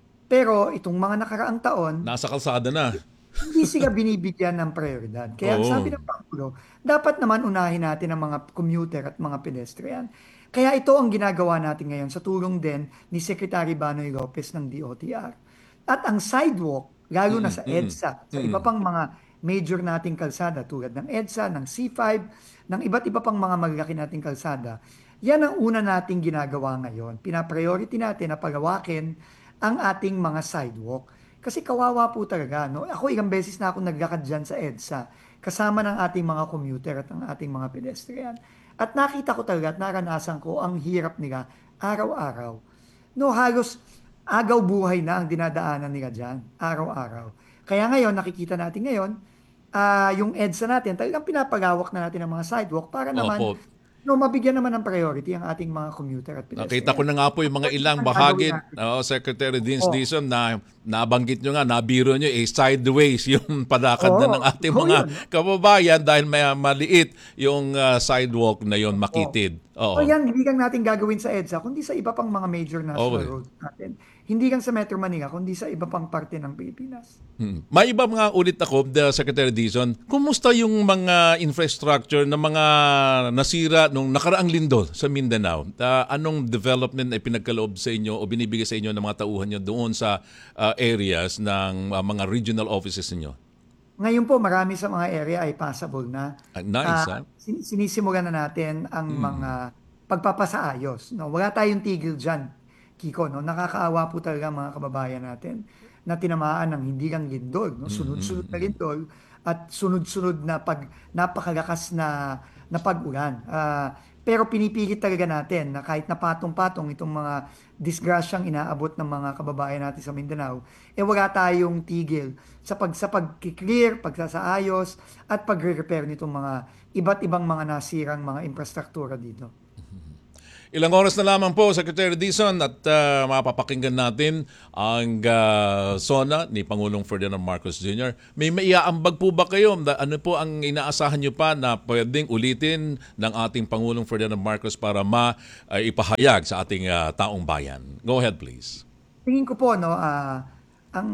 Pero itong mga nakaraang taon, Nasa kalsada na. hindi sila binibigyan ng prioridad. Kaya ang Oo. sabi ng Pangulo, dapat naman unahin natin ang mga commuter at mga pedestrian. Kaya ito ang ginagawa natin ngayon sa tulong din ni Secretary Banoy Lopez ng D O T R. At ang sidewalk, lalo na sa Mm, mm, EDSA, sa mm. iba pang mga major nating kalsada tulad ng EDSA, ng C five, ng iba't iba pang mga malalaki nating kalsada, yan ang una nating ginagawa ngayon. Pinapriority natin na palawakin ang ating mga sidewalk. Kasi kawawa po talaga. No? Ako ilang beses na ako naglakad dyan sa EDSA kasama ng ating mga commuter at ang ating mga pedestrian. At nakita ko talaga at naranasan ko ang hirap nila araw-araw. No, halos agaw buhay na ang dinadaanan nila dyan, araw-araw. Kaya ngayon, nakikita natin ngayon, ah, yung EDSA natin, talagang pinapalawak na natin ang mga sidewalk para naman, Opo. no, mabigyan naman ng priority ang ating mga commuter at pedestrian. Nakita ko na nga po yung mga ilang Ang bahagi, gagawin natin. oh, Secretary Dins Oh. Dizon, na nabanggit nyo nga, nabiro nyo, eh, sideways yung padakad Oo. na ng ating Oo, mga yun. kababayan dahil may maliit yung ah, sidewalk na yon makitid. Oo. O yan, hindi lang natin gagawin sa EDSA, kundi sa iba pang mga major national Okay. roads natin. Hindi lang sa Metro Manila, kundi sa iba pang parte ng Pilipinas. Hmm. May iba mga ulit ako, the Secretary Dizon, kumusta yung mga infrastructure na mga nasira nung nakaraang lindol sa Mindanao? Ah, anong development ay pinagkaloob sa inyo o binibigay sa inyo ng mga tauhan nyo doon sa ah, areas ng ah, mga regional offices ninyo? Ngayon po, marami sa mga area ay passable na. Ah, nice, Ah, ah. sin- sinisimulan na natin ang mga pagpapasaayos. No? Wala tayong tigil dyan, Kiko. No? Nakakaawa po talaga ang mga kababayan natin na tinamaan ng hindi lang lindol. No? Sunod-sunod na lindol at sunod-sunod na pag napakalakas na, na pag-ulan. Ah, pero pinipilit talaga natin na kahit na patong-patong itong mga disgrasyang inaabot ng mga kababayan natin sa Mindanao, eh wala tayong tigil sa pag sa pag-clear, pagsasaayos at pagre-repair nitong mga iba't ibang mga nasirang mga infrastruktura dito. Ilang oras na lamang po, Secretary Dizon, at ah, mapapakinggan natin ang ah, SONA ni Pangulong Ferdinand Marcos Junior May maiaambag po ba kayo? Da- Ano po ang inaasahan nyo pa na pwedeng ulitin ng ating Pangulong Ferdinand Marcos para maipahayag sa ating ah, taong bayan? Go ahead, please. Tingin ko po, no, ah, ang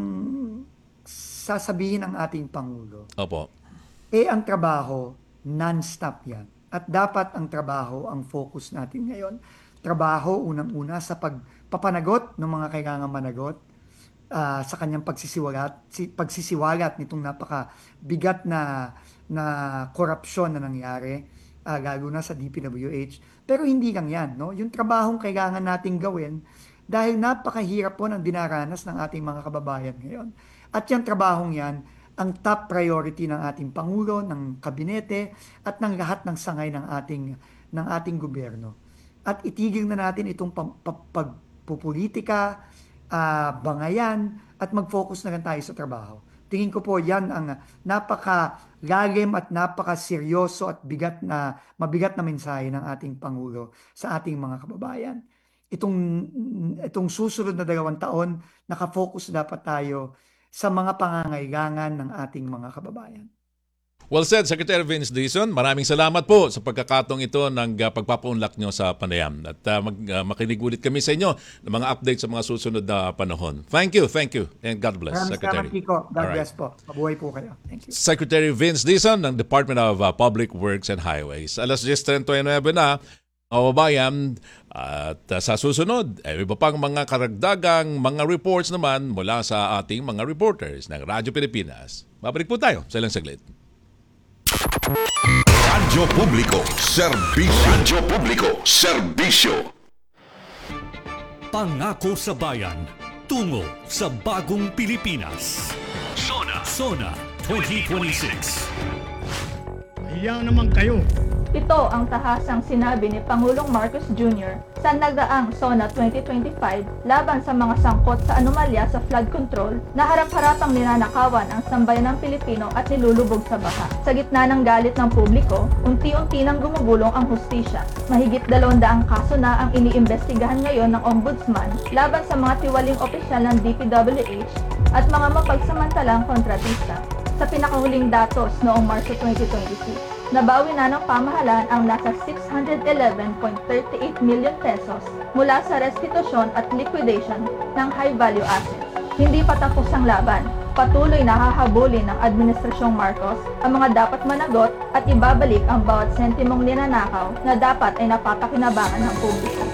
sasabihin ng ating Pangulo, Opo. eh ang trabaho, non-stop yan. At dapat ang trabaho ang focus natin ngayon. Trabaho unang-una sa pagpapanagot ng mga kailangan managot, ah, sa kanyang pagsisiwalat, si, pagsisiwalat nitong napakabigat na na korupsyon na nangyari, ah, lalo na sa D P W H. Pero hindi lang yan, no? Yung trabahong kailangan nating gawin dahil napakahirap po ng dinaranas ng ating mga kababayan ngayon. At yung trabahong yan, ang top priority ng ating Pangulo, ng Kabinete, at ng lahat ng sangay ng ating, ng ating gobyerno. At itigil na natin itong pam- pa- pagpupolitika, ah, bangayan, at mag-focus na lang tayo sa trabaho. Tingin ko po yan ang napakalalim at napakaseryoso at bigat na, mabigat na mensahe ng ating Pangulo sa ating mga kababayan. Itong, itong susunod na dalawang taon, nakafocus dapat tayo sa mga pangangailangan ng ating mga kababayan. Well said, Secretary Vince Dizon. Maraming salamat po sa pagkakatong ito ng uh, pagpapaunlak nyo sa panayam. At uh, mag, uh, makinig ulit kami sa inyo ng mga updates sa mga susunod na panahon. Thank you, thank you, and God bless, Maraming Secretary. salamat, Kiko. God Alright. bless po. Mabuhay po kayo. Thank you. Secretary Vince Dizon ng Department of uh, Public Works and Highways. Alas diyes trenta y nueve na, kababayan, at uh, sa susunod, eh, iba pang mga karagdagang mga reports naman mula sa ating mga reporters ng Radyo Pilipinas. Babalik po tayo sa ilang saglit. Radyo Publiko, serbisyo. Radyo Publiko, serbisyo. Pangako sa bayan, tungo sa bagong Pilipinas. Sona, Sona twenty twenty-six. Hiya naman kayo. Ito ang tahasang sinabi ni Pangulong Marcos Junior sa nagdaang SONA twenty twenty-five laban sa mga sangkot sa anomalya sa flood control na harap-harapang ninanakawan ang sambayan ng Pilipino at nilulubog sa baha. Sa gitna ng galit ng publiko, unti-unti nang gumugulong ang hustisya. Mahigit dalawang-daang kaso na ang iniimbestigahan ngayon ng Ombudsman laban sa mga tiwaling opisyal ng D P W H at mga mapagsamantalang kontratista. Sa pinakahuling datos noong Marso twenty twenty-six, nabawi na ng pamahalaan ang nasa six hundred eleven point three eight million pesos mula sa restitusyon at liquidation ng high-value assets. Hindi pa tapos ang laban. Patuloy na hahabulin ng Administrasyong Marcos ang mga dapat managot at ibabalik ang bawat sentimong ninanakaw na dapat ay napapakinabangan ng publiko.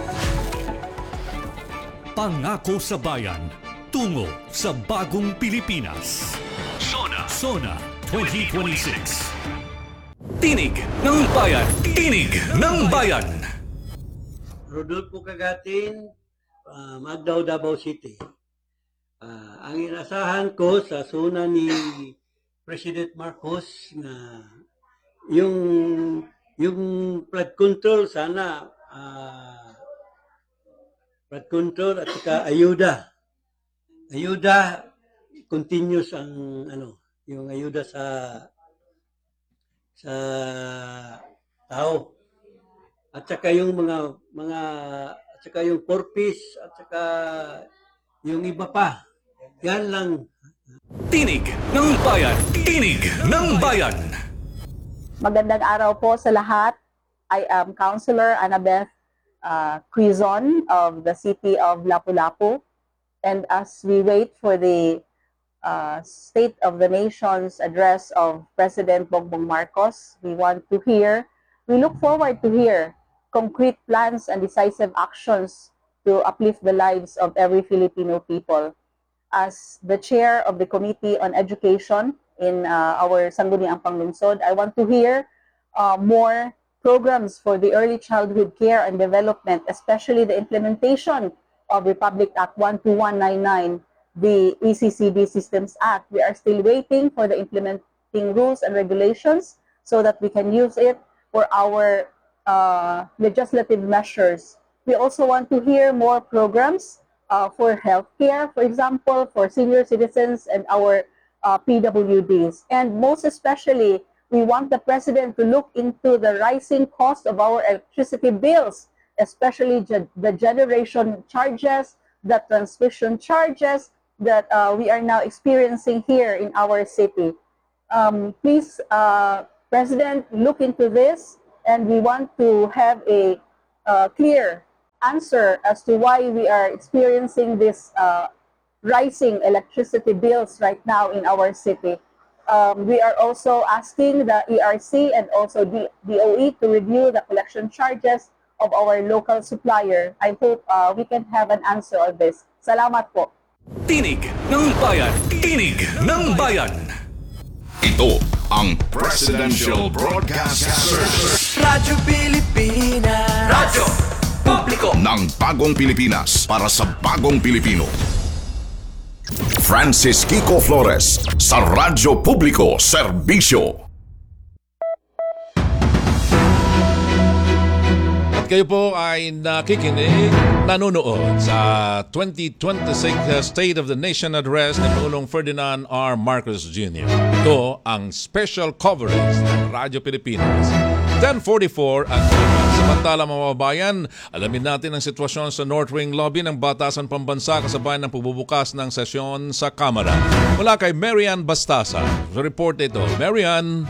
Pangako sa bayan, tungo sa bagong Pilipinas. Sona, Sona twenty twenty-six. Tinig ng bayan, tinig ng bayan. Rodolfo Cagatin, uh, Magdao, Davao City. Uh, ang inasahan ko sa suna ni President Marcos na yung yung flood control sana uh, flood control at saka ayuda. Ayuda continuous ang ano, yung ayuda sa sa tao. At saka yung mga mga at saka yung porpoise at saka yung iba pa. Yan lang. Tinig ng bayan, tinig ng bayan. Magandang araw po sa lahat. I am Councilor Annabeth uh, Quizon of the City of Lapu-Lapu. And as we wait for the uh, State of the Nation's address of President Bongbong Marcos, we want to hear, we look forward to hear concrete plans and decisive actions to uplift the lives of every Filipino people. As the chair of the Committee on Education in uh, our Sangguniang Panglungsod, I want to hear uh, more programs for the early childhood care and development, especially the implementation of Republic Act one two one nine nine, the E C C D Systems Act. We are still waiting for the implementing rules and regulations so that we can use it for our uh, legislative measures. We also want to hear more programs uh, for healthcare, for example, for senior citizens and our uh, P W Ds. And most especially, we want the President to look into the rising cost of our electricity bills, especially ge- the generation charges, the transmission charges that uh, we are now experiencing here in our city. Um, please, uh, President, look into this, and we want to have a uh, clear answer as to why we are experiencing this uh, rising electricity bills right now in our city. Um, we are also asking the E R C and also the D O E to review the collection charges of our local supplier. I hope uh, we can have an answer on this. Salamat po. Tinig ng bayan, tinig ng bayan. Ito ang Presidential Broadcast Service. Radyo Pilipinas. Radyo Publiko ng Bagong Pilipinas para sa Bagong Pilipino. Francis Kiko Flores sa Radyo Publiko Serbisyo. Kayo po ay nakikinig, nanonood sa twenty twenty-six State of the Nation Address ni Pangulong Ferdinand R. Marcos Junior Ito ang special coverage ng Radyo Pilipinas. ten forty-four ang Samantala mga kababayan, alamin natin ang sitwasyon sa North Wing Lobby ng Batasan Pambansa kasabay ng pagbubukas ng sesyon sa Kamara. Mula kay Marian Bastasa. Sa report ito, Marian.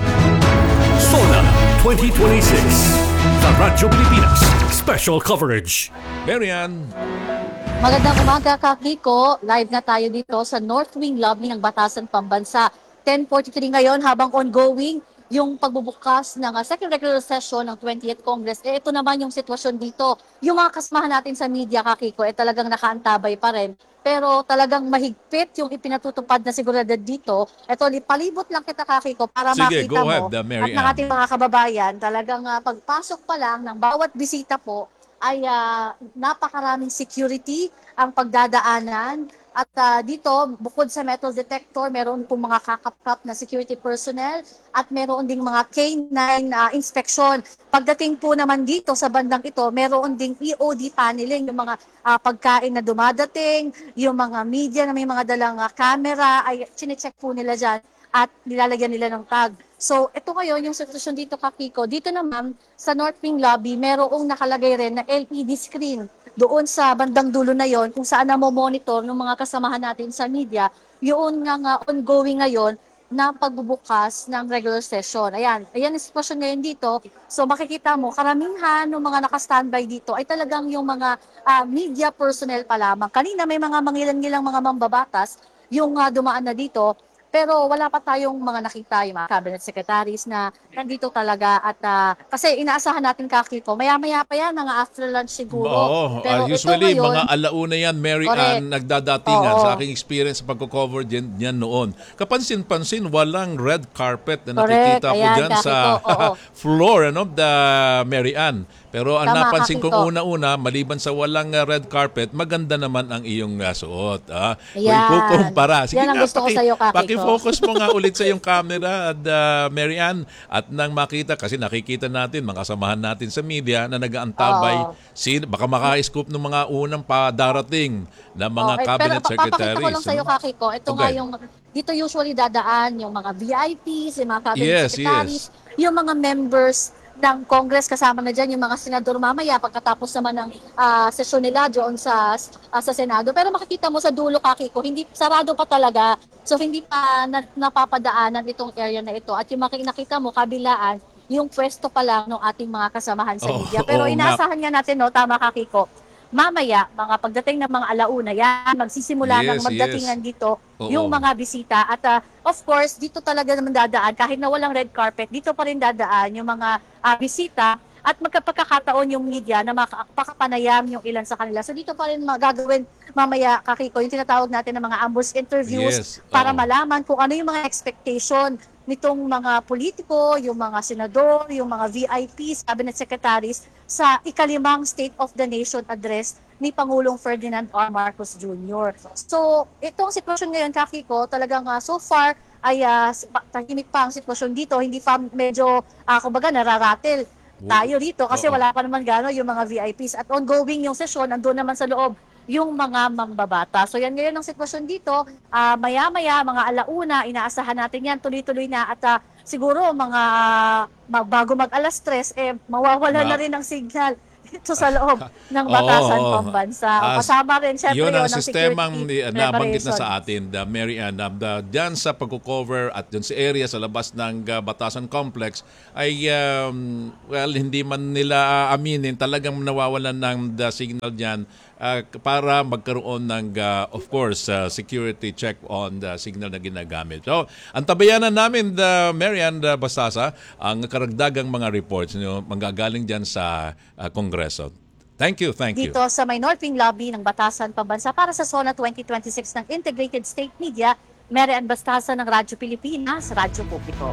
SONA twenty twenty-six sa Radyo Pilipinas. Special coverage. Marian. Magandang umaga, Kakiko. Live na tayo dito sa North Wing Lobby ng Batasan Pambansa. ten forty-three ngayon habang ongoing yung pagbubukas ng uh, second regular session ng twentieth Congress. Eh, ito naman yung sitwasyon dito. Yung mga kasamahan natin sa media, Kakiko, eh talagang nakaantabay pa rin. Pero talagang mahigpit yung ipinatutupad na seguridad dito. Ito, palibot lang kita, Kakiko, para Sige, makita go mo. ahead, uh, Mary At ng Ann. ating mga kababayan, talagang uh, pagpasok pa lang ng bawat bisita po, ay uh, napakaraming security ang pagdadaanan. At uh, dito, bukod sa metal detector, meron pong mga kakap-kap na security personnel at meron ding mga K nine uh, inspection. Pagdating po naman dito sa bandang ito, meron ding E O D paneling, yung mga uh, pagkain na dumadating, yung mga media na may mga dalang uh, camera, ay chinecheck po nila dyan at nilalagyan nila ng tag. So, ito ngayon, yung sitwasyon dito, Kakiko, dito naman sa North Wing Lobby, merong nakalagay rin na L E D screen doon sa bandang dulo na yon kung saan na monitor ng mga kasamahan natin sa media, yun nga nga ongoing ngayon na pagbubukas ng regular session. Ayan, ayan ang sitwasyon ngayon dito. So makikita mo, karamihan ng mga naka-standby dito ay talagang yung mga uh, media personnel pa lamang. Kanina may mga mangilan-ngilang mga mambabatas yung uh, dumaan na dito. Pero wala pa tayong mga nakita yung mga cabinet secretaries na nandito talaga at uh, kasi inaasahan natin, Kakiko, maya-maya pa yan, mga after lunch siguro. Oo, Pero uh, usually ito ngayon, mga alauna yan, Mary correct. Ann, nagdadatingan Oo. sa aking experience sa pagko-cover din yan noon. Kapansin-pansin, walang red carpet na Correct. nakikita ko Ayan, dyan sa Kakiko, oo. floor ano, the Mary Ann. Pero ang Tama, napansin Kakiko. kong una-una, maliban sa walang uh, red carpet, maganda naman ang iyong uh, suot. Ah. Kung Ayan. ikukumpara. Sige Yan ang nga, gusto ko sa'yo, Kakiko. paki-focus mo nga ulit sa iyong camera, at, uh, Mary Ann, at nang makita, kasi nakikita natin, mga kasamahan natin sa media na nag-aantabay, Oo. sin, baka maka-scoop ng mga unang padarating na mga Okay, cabinet pero pa- secretaries. papakita ko lang sa'yo, ano? Kakiko. Ito Okay. nga yung, dito usually dadaan yung mga V I Ps, yung mga cabinet Yes, secretaries, yung mga members ng Congress, kasama na dyan yung mga senador mamaya pagkatapos naman ng ah, sesyon nila doon sa ah, sa Senado. Pero makikita mo sa dulo, Kakiko, hindi sarado pa talaga. So hindi pa na, napapadaanan itong area na ito. At yung maki- nakita mo kabilaan, yung pwesto pa lang ng ating mga kasamahan sa Oh, media. Pero oo nga. inaasahan nga natin, no, tama, Kakiko, mamaya, mga pagdating ng mga alauna, yan, magsisimula Yes, ng magdatingan yes. dito Oo. yung mga bisita. At uh, of course, dito talaga naman dadaan, kahit na walang red carpet, dito pa rin dadaan yung mga uh, bisita at magkapagkakataon yung media na makakapanayam yung ilan sa kanila. So dito pa rin magagawin mamaya, Kakiko, yung tinatawag natin ng mga ambush interviews Yes, para oo. malaman kung ano yung mga expectation nitong mga politiko, yung mga senador, yung mga V I Ps, cabinet secretaries sa ikalimang State of the Nation address ni Pangulong Ferdinand R. Marcos Junior So, itong sitwasyon ngayon, Kakiko, talagang uh, so far ay uh, tahimik pa ang sitwasyon dito. Hindi pa medyo, uh, kumbaga, nararatel tayo dito kasi Oo. wala pa naman gano'n yung mga V I Ps. At ongoing yung sesyon, andun naman sa loob yung mga mambabata. So yan ngayon ang sitwasyon dito. Ah, maya-maya, mga alauna, inaasahan natin yan, tuloy-tuloy na. At ah, siguro mga mag, bago mag-alas tres, eh, mawawala Ma- na rin ang signal dito sa loob ng Batasan Oo. Pambansa. O, Ah, kasama rin, syempre, yun ang ng sistemang security ni- nabanggit na preparation. sa atin, the Mary Ann, uh, the, dyan sa pagko-cover at dyan sa area sa labas ng uh, Batasan Complex ay, um, well, hindi man nila aminin, talagang nawawalan ng the signal dyan uh, para magkaroon ng, uh, of course, uh, security check on the signal na ginagamit. So, ang tabayanan namin, the Mary Ann uh, Bastasa, ang karagdagang mga reports nyo, manggagaling dyan sa uh, Kongreso. Thank you, thank you. Dito sa may North Wing Lobby ng Batasan Pambansa para sa SONA twenty twenty-six ng Integrated State Media, Mary Ann Bastasa ng Radyo Pilipinas, Radyo Publiko.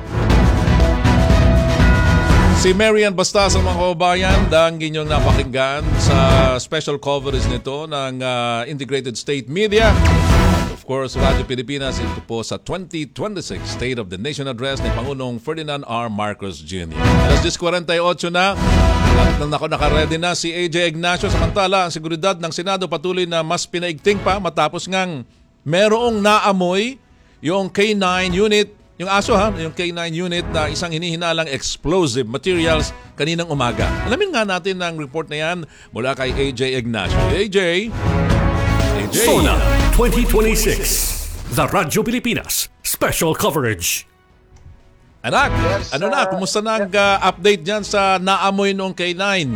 Si Mary Ann Bastasa, mga kababayan, dang inyong napakinggan sa special coverage nito ng uh, Integrated State Media. Of course, Radyo Pilipinas, ito po sa twenty twenty-six State of the Nation Address ni Pangulong Ferdinand R. Marcos Junior alas diyes forty-eight na, at nako naka-ready na si A J Ignacio. Samantala, ang seguridad ng Senado patuloy na mas pinaigting pa matapos ngang merong naamoy yung K nine unit yung aso ha, yung K nine unit na isang hinihinalang explosive materials kaninang umaga. Alamin nga natin ang report na yan mula kay A J Ignacio. A J? A J? Sona twenty twenty-six, The Radyo Pilipinas Special Coverage. Anak, ano na, kumusta na ang uh, update dyan sa naamoy noong K nine?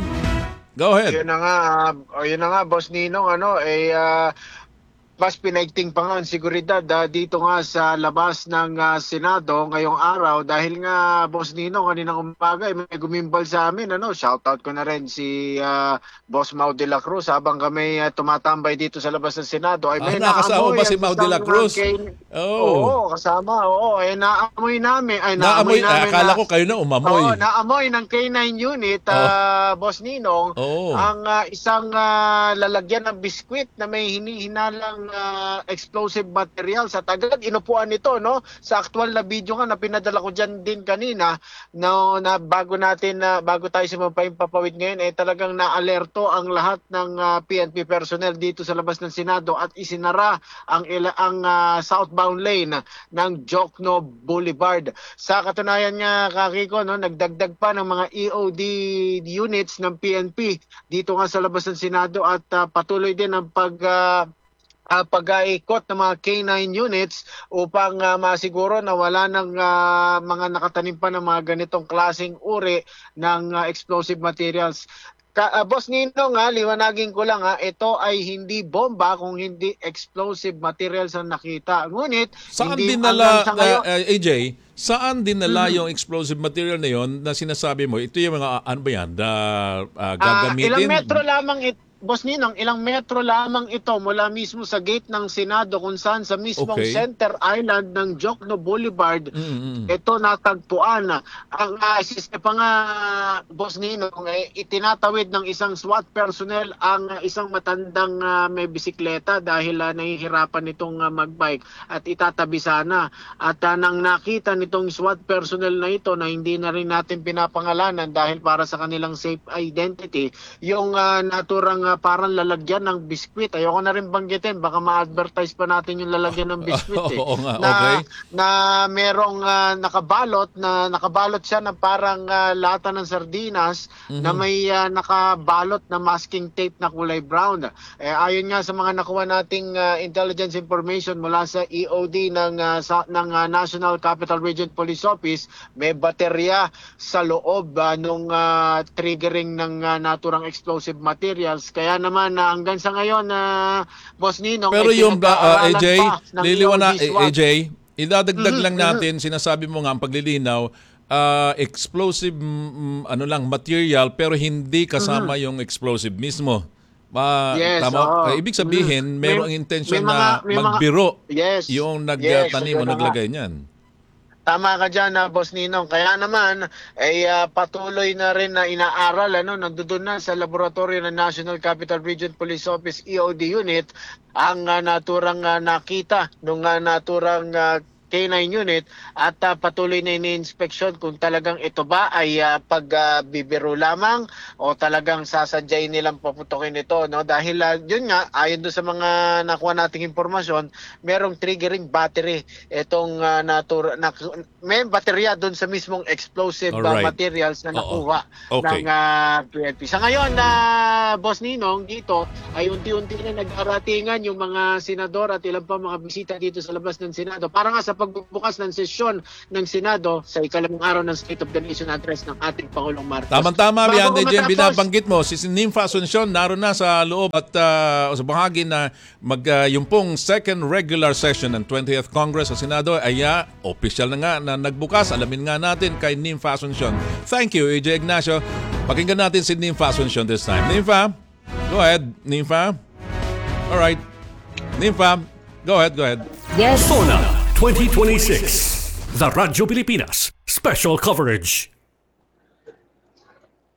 Go ahead. Yun na nga, uh, yun na nga, Boss Ninong, ano, eh, uh, mas pinaigting pa nga ang seguridad uh, dito nga sa labas ng uh, Senado ngayong araw dahil nga, Boss Ninong, kaninang umaga, eh, may gumimbal sa amin, ano, shoutout ko na rin si uh, Boss Mau de la Cruz habang kami uh, tumatambay dito sa labas ng Senado. Ay, may ah, nakasama ba si Mau de la Cruz? Kay... Oh. Oo, kasama, oo, eh, naamoy namin, ay, naamoy, naamoy namin. Eh, akala na, ko kayo na umamoy. Oo, naamoy ng K nine unit, uh, oh. Boss Ninong, oh. ang uh, isang uh, lalagyan ng biskwit na may hinihinalang uh, explosive materials at agad inupuan nito, no, sa actual na video nga na pinadala ko dyan din kanina, no, na bago natin na uh, bago tayo sumampaypapawid ngayon eh talagang na-alerto ang lahat ng uh, P N P personnel dito sa labas ng Senado at isinara ang ang uh, southbound lane ng Jokno Boulevard. Sa katunayan nga, Kakiko, no, nagdagdag pa ng mga E O D units ng P N P dito nga sa labas ng Senado at uh, patuloy din ang pag uh, Uh, pag-aikot ng mga K nine units upang uh, masiguro na wala ng uh, mga nakatanim pa ng mga ganitong klaseng uri ng uh, explosive materials. Ka, uh, Boss Ninong, nga, liwanagin ko lang, ha, ito ay hindi bomba kung hindi explosive materials ang nakita. Ngunit, saan hindi dinala, sa ngayon, uh, A J, saan dinala mm-hmm. yung explosive material na yon na sinasabi mo? Ito yung mga, ano ba yan, na, uh, Uh, gagamitin? ilang metro lamang ito. Boss Ninong, ilang metro lamang ito mula mismo sa gate ng Senado kung saan sa mismong okay. center island ng Jokno Boulevard, mm-hmm. ito natagpuan. Ang uh, siste pa nga, Boss Ninong, eh, itinatawid ng isang SWAT personnel ang uh, isang matandang uh, may bisikleta dahil uh, nahihirapan itong uh, magbike at itatabi sana. At uh, nang nakita nitong SWAT personnel na ito na hindi na rin natin pinapangalanan dahil para sa kanilang safe identity, yung uh, naturang uh, parang lalagyan ng biskwit. Ayoko na rin banggitin, baka ma-advertise pa natin yung lalagyan ng biskwit eh. Oo nga, na, okay. na merong uh, nakabalot, na nakabalot siya na parang uh, lata ng sardinas mm-hmm. na may uh, nakabalot na masking tape na kulay brown. Eh, ayon nga sa mga nakuha nating uh, intelligence information mula sa E O D ng, uh, sa, ng uh, National Capital Region Police Office, may baterya sa loob uh, nung uh, triggering ng uh, naturang explosive materials. Kaya naman uh, hanggang sa ngayon na uh, Boss Ninong, pero yung uh, A J, liliwana A J, idadagdag mm-hmm, lang natin, mm-hmm. sinasabi mo nga ang paglilinaw, uh, explosive mm, ano lang material pero hindi kasama mm-hmm. yung explosive mismo. Uh, yes, tama, oh. uh, ibig sabihin, mm-hmm. merong intention na mga, magbiro mga, yes, yung nagtanim yes, o naglagay niyan. Tama ka dyan, uh, Boss Ninong. Kaya naman, ay uh, patuloy na rin na inaaral, ano, nandoon na sa laboratorio ng National Capital Region Police Office E O D unit ang uh, naturang uh, nakita nung uh, naturang uh, K nine unit at uh, patuloy na ini-inspeksyon kung talagang ito ba ay uh, pagbibiro uh, lamang o talagang sasadyain nilang paputukin ito, no? Dahil uh, yun nga, ayon doon sa mga nakuha nating impormasyon, merong triggering battery itong uh, natura, na, may baterya doon sa mismong explosive uh, materials na nakuha okay. ng uh, P N P. Sa ngayon na uh, Boss Ninong, dito ay unti-unti na nag-aratingan yung mga senador at ilang pa mga bisita dito sa labas ng Senado para nga sa pagbubukas ng sesyon ng Senado sa ikalimang araw ng State of the Nation Address ng ating Pangulong Marcos. Tama-tama, yan din binabanggit mo. Si Nympha Asuncion naroon na sa loob at uh, sa bahagi na mag, uh, yung pong second regular session ng twentieth Congress sa Senado ay uh, official na nga na nagbukas. Alamin nga natin kay Nympha Asuncion. Thank you, A J Ignacio. Pakinggan natin si Nympha Asuncion this time. Nympha, go ahead. Nympha. All right. Nympha, go ahead, go ahead. Yes. Sona twenty twenty-six, The Radyo Pilipinas Special Coverage.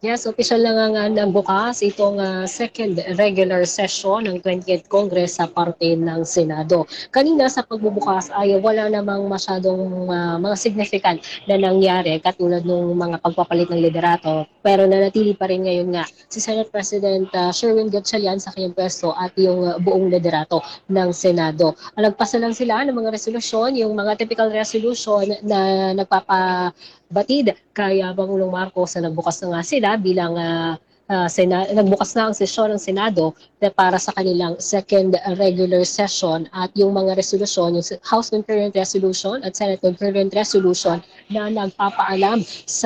Yes, official na nga nga na bukas itong uh, second regular session ng twentieth Congress sa parte ng Senado. Kanina sa pagbubukas ay wala namang masyadong uh, mga significant na nangyari katulad ng mga pagpapalit ng liderato. Pero nanatili pa rin ngayon nga si Senate President uh, Sherwin Gatchalian sa kanyang pwesto at yung uh, buong liderato ng Senado. Nagpasa lang sila ng mga resolusyon, yung mga typical resolution na nagpapa batid kay uh, Pangulong Marcos na nagbukas na nga sila bilang uh, uh, Sena- nagbukas na ang sesyon ng Senado para sa kanilang second regular session at yung mga resolusyon, yung House Concurrent Resolution at Senate Concurrent Resolution na nagpapaalam sa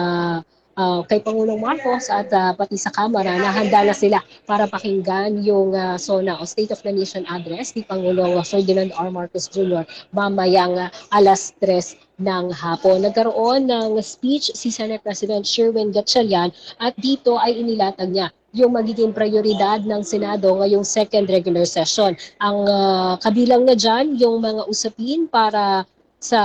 uh, kay Pangulong Marcos at uh, pati sa Kamara na handa na sila para pakinggan yung uh, SONA o State of the Nation Address ni Pangulong Ferdinand R. Marcos Junior mamayang uh, alas tres ng hapon. Nagkaroon ng speech si Senate President Sherwin Gatchalian at dito ay inilatag niya yung magiging prioridad ng Senado ngayong second regular session. Ang uh, kabilang na dyan yung mga usapin para sa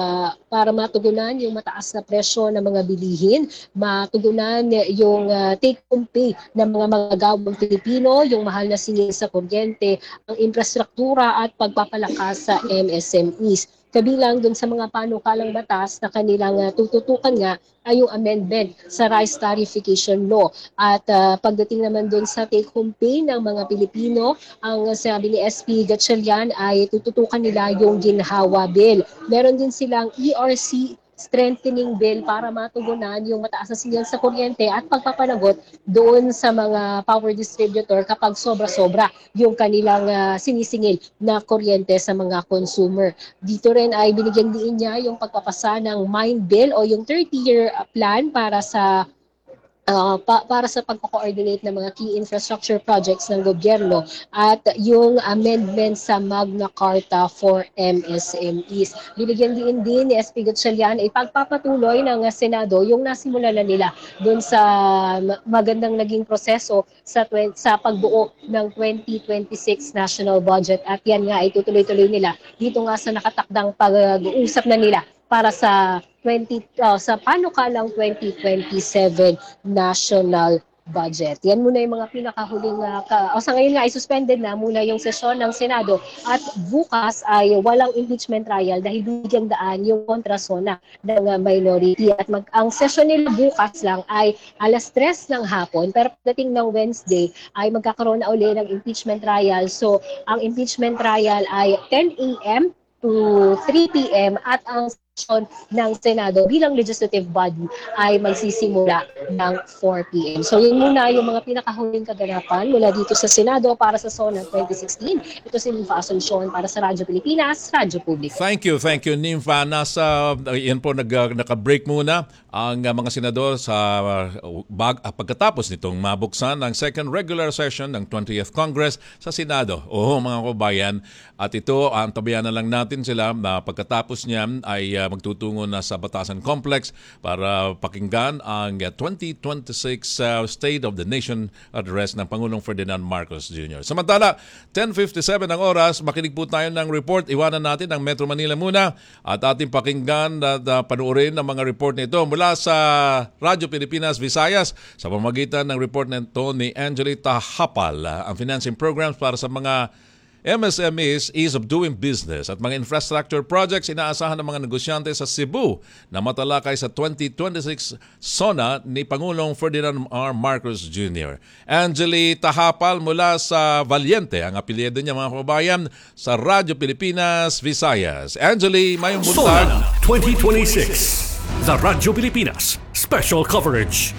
para matugunan yung mataas na presyo ng mga bilihin, matugunan yung uh, take-home pay ng mga magagawang Pilipino, yung mahal na singil sa kuryente, ang infrastruktura at pagpapalakas sa M S M Es. Kabilang dun sa mga panukalang batas na kanilang uh, tututukan nga ay yung amendment sa rice tariffication law. At uh, pagdating naman dun sa take-home pay ng mga Pilipino, ang uh, sabi ni S P Gatchalian ay tututukan nila yung ginhawa bill. Meron din silang E R C strengthening bill para matugunan yung mataas na singil sa kuryente at pagpapanagot doon sa mga power distributor kapag sobra-sobra yung kanilang uh, sinisingil na kuryente sa mga consumer. Dito rin ay binigyan din niya yung pagpapasa ng mine bill o yung thirty-year plan para sa Uh, pa, para sa pagko-coordinate ng mga key infrastructure projects ng gobyerno at yung amendment sa Magna Carta for M S M Es. Binigyan din din ni S P Gatchalian ay pagpapatuloy ng Senado yung nasimula na nila doon sa magandang naging proseso sa, sa pagbuo ng twenty twenty-six national budget at yan nga ay tutuloy-tuloy nila dito nga sa nakatakdang pag-uusap na nila para sa twenty uh, sa panukalang twenty twenty-seven national budget. Yan muna yung mga pinakahuling uh, ka, o sa ngayon nga ay suspended na muna yung sesyon ng Senado at bukas ay walang impeachment trial dahil bigyang daan yung kontrasona ng uh, minority at mag, ang sesyon nila bukas lang ay alas tres ng hapon pero pagdating ng Wednesday ay magkakaroon na uli ng impeachment trial. So ang impeachment trial ay ten a.m. to three p.m. at ang session ng Senado bilang legislative body ay magsisimula ng four p.m. So yun muna yung mga pinakahuling kaganapan mula dito sa Senado para sa SONA twenty sixteen. Ito si Nympha Asuncion para sa Radyo Pilipinas, Radyo Publiko. Thank you, thank you Nympha. Nasa, yan po, nag, naka-break muna ang uh, mga senador sa uh, bag, uh, pagkatapos nitong mabuksan ng second regular session ng twentieth Congress sa Senado. Oo mga kabayan, at ito, ang tabayan na lang natin sila na pagkatapos niya ay uh, magtutungo na sa Batasan Complex para pakinggan ang uh, twenty twenty-six uh, State of the Nation Address ng Pangulong Ferdinand Marcos Junior Samantala, ten fifty-seven ang oras, makinig po tayo ng report. Iwanan natin ang Metro Manila muna at ating pakinggan at uh, panuorin ang mga report nito mula sa Radyo Pilipinas Visayas sa pamamagitan ng report nito ni Angelita Hapal. Uh, ang financing programs para sa mga M S M Es, Ease of Doing Business at mga infrastructure projects inaasahan ng mga negosyante sa Cebu na matalakay sa twenty twenty-six SONA ni Pangulong Ferdinand R. Marcos Junior Angeli Tahapal mula sa Valiente, ang apelyido niya mga kababayan, sa Radyo Pilipinas Visayas. Angeli, mayong buntag. SONA twenty twenty-six, the Radyo Pilipinas Special Coverage.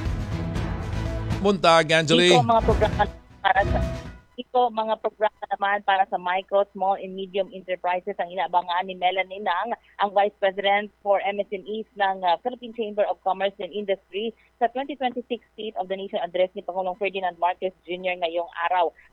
Buntag, Angeli. Ito mga programa para sa Ito mga programa naman para sa micro, small and medium enterprises ang inaabangan ni Melanie Nang, ang Vice President for M S M Es ng uh, Philippine Chamber of Commerce and Industry sa twenty twenty-six State of the Nation Address ni Pangulong Ferdinand Marcos Junior ngayong araw.